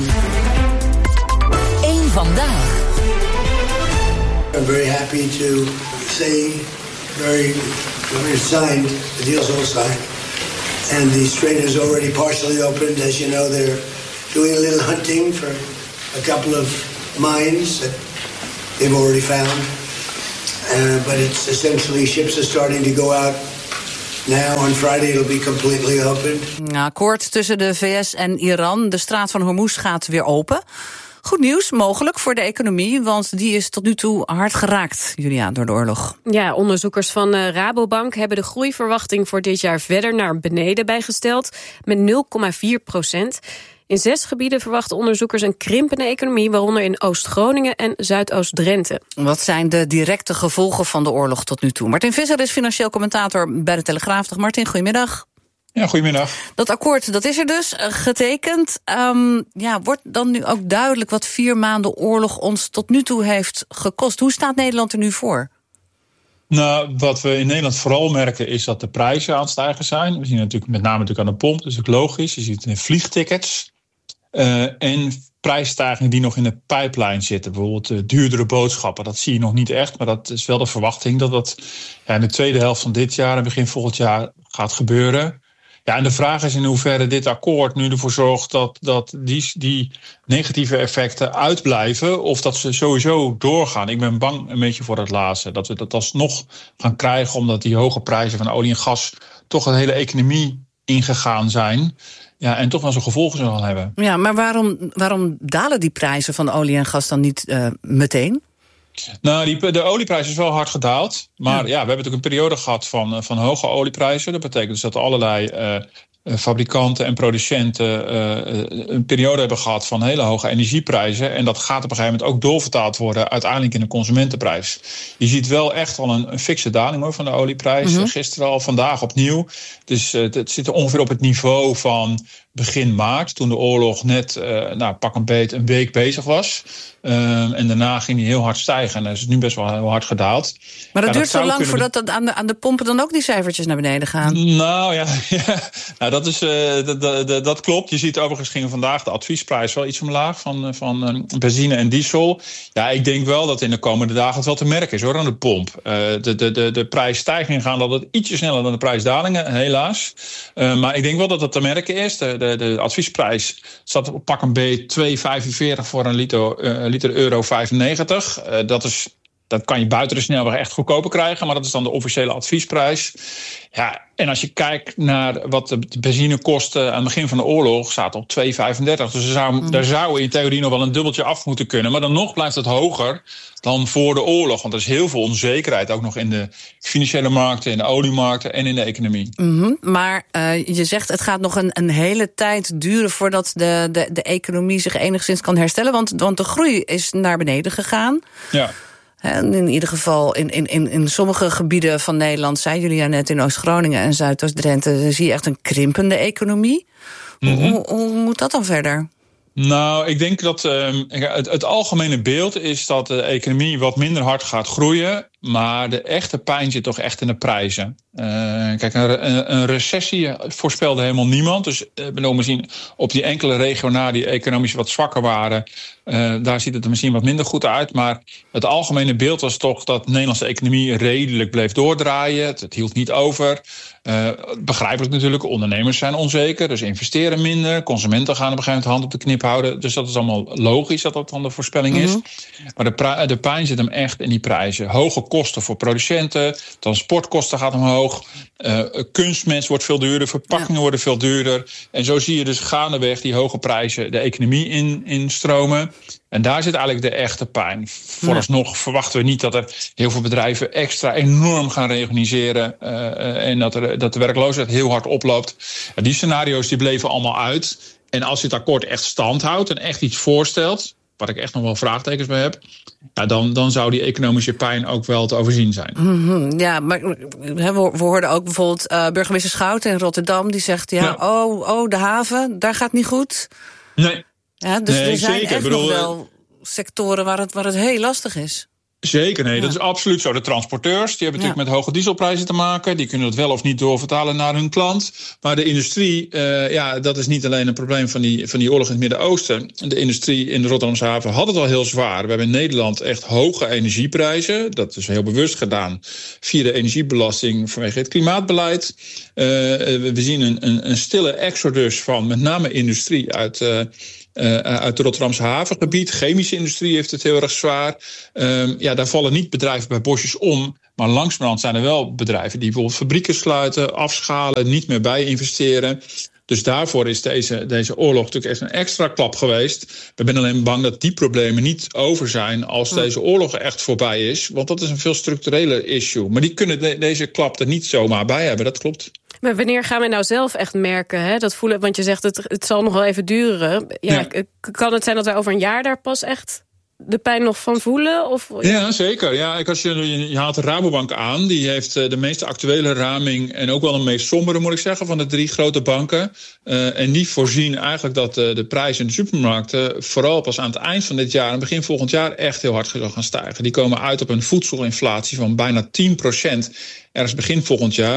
Eén vandaag. I'm very happy to say, very, very signed, the deal's all signed. And the strait is already partially opened. As you know, they're doing a little hunting for a couple of mines that they've already found. Uh, but it's essentially ships are starting to go out now. On Friday it'll be completely open. Ja, akkoord tussen de V S en Iran. De straat van Hormuz gaat weer open. Goed nieuws, mogelijk voor de economie, want die is tot nu toe hard geraakt, Julia, door de oorlog. Ja, onderzoekers van uh, Rabobank hebben de groeiverwachting voor dit jaar verder naar beneden bijgesteld, met nul komma vier procent. In zes gebieden verwachten onderzoekers een krimpende economie, waaronder in Oost-Groningen en Zuidoost-Drenthe. Wat zijn de directe gevolgen van de oorlog tot nu toe? Martin Visser is financieel commentator bij de Telegraaf. Dag Martin, goedemiddag. Ja, goedemiddag. Dat akkoord, dat is er dus, getekend. Um, ja, wordt dan nu ook duidelijk wat vier maanden oorlog ons tot nu toe heeft gekost? Hoe staat Nederland er nu voor? Nou, wat we in Nederland vooral merken is dat de prijzen aan het stijgen zijn. We zien natuurlijk met name natuurlijk aan de pomp, dat is ook logisch. Je ziet het in vliegtickets. Uh, en prijsstijgingen die nog in de pijplijn zitten. Bijvoorbeeld uh, duurdere boodschappen. Dat zie je nog niet echt, maar dat is wel de verwachting dat dat ja, in de tweede helft van dit jaar en begin volgend jaar gaat gebeuren. Ja, en de vraag is in hoeverre dit akkoord nu ervoor zorgt dat, dat die, die negatieve effecten uitblijven of dat ze sowieso doorgaan. Ik ben bang een beetje voor het laatste. Dat we dat alsnog gaan krijgen omdat die hoge prijzen van olie en gas toch een hele economie ingegaan zijn. Ja, en toch wel zijn gevolgen zullen hebben. Ja, maar waarom, waarom dalen die prijzen van olie en gas dan niet uh, meteen? Nou, die, de olieprijs is wel hard gedaald. Maar ja, ja we hebben natuurlijk een periode gehad van, van hoge olieprijzen. Dat betekent dus dat allerlei uh, fabrikanten en producenten uh, een periode hebben gehad van hele hoge energieprijzen. En dat gaat op een gegeven moment ook doorvertaald worden uiteindelijk in de consumentenprijs. Je ziet wel echt wel een, een fikse daling hoor, van de olieprijs. Mm-hmm. Gisteren al, vandaag opnieuw. Dus uh, het zit ongeveer op het niveau van begin maart, toen de oorlog net uh, nou, pak een beet een week bezig was. Uh, en daarna ging die heel hard stijgen. En dat is nu best wel heel hard gedaald. Maar dat ja, duurt dat zo lang kunnen... voordat dat aan, de, aan de pompen dan ook die cijfertjes naar beneden gaan? Nou ja, ja. Nou, dat, is, uh, dat, dat, dat klopt. Je ziet overigens ging vandaag de adviesprijs wel iets omlaag van, van uh, benzine en diesel. Ja, ik denk wel dat in de komende dagen het wel te merken is hoor, aan de pomp. Uh, de, de, de, de prijsstijgingen gaan altijd ietsje sneller dan de prijsdalingen, helaas. Uh, maar ik denk wel dat het te merken is. De, de, de adviesprijs staat op pak een beet twee vijfenveertig voor een liter, uh, liter euro vijfennegentig. Uh, dat is... Dat kan je buiten de snelweg echt goedkoper krijgen, maar dat is dan de officiële adviesprijs. Ja, en als je kijkt naar wat de benzinekosten aan het begin van de oorlog, staat op twee vijfendertig. Dus er zou, mm. daar zou in theorie nog wel een dubbeltje af moeten kunnen. Maar dan nog blijft het hoger dan voor de oorlog. Want er is heel veel onzekerheid, ook nog in de financiële markten, in de oliemarkten en in de economie. Mm-hmm. Maar uh, je zegt het gaat nog een, een hele tijd duren voordat de, de, de economie zich enigszins kan herstellen. Want, want de groei is naar beneden gegaan. Ja. In ieder geval in, in, in sommige gebieden van Nederland, zei jullie ja net, in Oost-Groningen en Zuidoost-Drenthe, zie je echt een krimpende economie. Mm-hmm. Hoe, hoe moet dat dan verder? Nou, ik denk dat uh, het, het algemene beeld is dat de economie wat minder hard gaat groeien, maar de echte pijn zit toch echt in de prijzen. Uh, kijk, een, een recessie voorspelde helemaal niemand. Dus uh, we zien op die enkele regio na die economisch wat zwakker waren, Uh, daar ziet het er misschien wat minder goed uit. Maar het algemene beeld was toch dat de Nederlandse economie redelijk bleef doordraaien. Het, het hield niet over. Uh, begrijpelijk natuurlijk, ondernemers zijn onzeker, dus investeren minder. Consumenten gaan op een gegeven moment hand op de knip houden. Dus dat is allemaal logisch dat dat dan de voorspelling is. Mm-hmm. Maar de, pra- de pijn zit hem echt in die prijzen. Hoge kosten voor producenten, transportkosten gaat omhoog. Uh, kunstmest wordt veel duurder, verpakkingen ja. worden veel duurder. En zo zie je dus gaandeweg die hoge prijzen de economie in, instromen. En daar zit eigenlijk de echte pijn. Vooralsnog ja. verwachten we niet dat er heel veel bedrijven extra enorm gaan reorganiseren. Uh, en dat, er, dat de werkloosheid heel hard oploopt. En die scenario's die bleven allemaal uit. En als dit akkoord echt stand houdt en echt iets voorstelt, waar ik echt nog wel vraagtekens bij heb, ja, dan, dan zou die economische pijn ook wel te overzien zijn. Mm-hmm, ja, maar we, we hoorden ook bijvoorbeeld uh, burgemeester Schouten in Rotterdam, die zegt, ja, ja. Oh, oh, de haven, daar gaat niet goed. Nee. Ja, dus nee, er zijn zeker. echt bedoel, nog wel sectoren waar het, waar het heel lastig is. Zeker, nee, ja. dat is absoluut zo. De transporteurs, die hebben natuurlijk ja. met hoge dieselprijzen te maken. Die kunnen dat wel of niet doorvertalen naar hun klant. Maar de industrie, uh, ja, dat is niet alleen een probleem van die, van die oorlog in het Midden-Oosten. De industrie in de Rotterdamse haven had het al heel zwaar. We hebben in Nederland echt hoge energieprijzen. Dat is heel bewust gedaan via de energiebelasting vanwege het klimaatbeleid. Uh, we zien een, een, een stille exodus van met name industrie uit Uh, Uh, uit het Rotterdamse havengebied. Chemische industrie heeft het heel erg zwaar. Um, ja, daar vallen niet bedrijven bij bosjes om. Maar langzamerhand zijn er wel bedrijven die bijvoorbeeld fabrieken sluiten, afschalen, niet meer bij investeren. Dus daarvoor is deze, deze oorlog natuurlijk echt een extra klap geweest. We zijn alleen bang dat die problemen niet over zijn als deze oorlog echt voorbij is. Want dat is een veel structurele issue. Maar die kunnen de, deze klap er niet zomaar bij hebben, dat klopt. Maar wanneer gaan we nou zelf echt merken, hè? Dat voelen, want je zegt het, het zal nog wel even duren. Ja, ja. Kan het zijn dat wij over een jaar daar pas echt de pijn nog van voelen? Of? Ja, zeker. Ja, als je, je haalt de Rabobank aan. Die heeft de meest actuele raming en ook wel de meest sombere, moet ik zeggen, van de drie grote banken. Uh, en die voorzien eigenlijk dat de, de prijzen in de supermarkten vooral pas aan het eind van dit jaar en begin volgend jaar echt heel hard zal gaan stijgen. Die komen uit op een voedselinflatie van bijna tien procent ergens begin volgend jaar.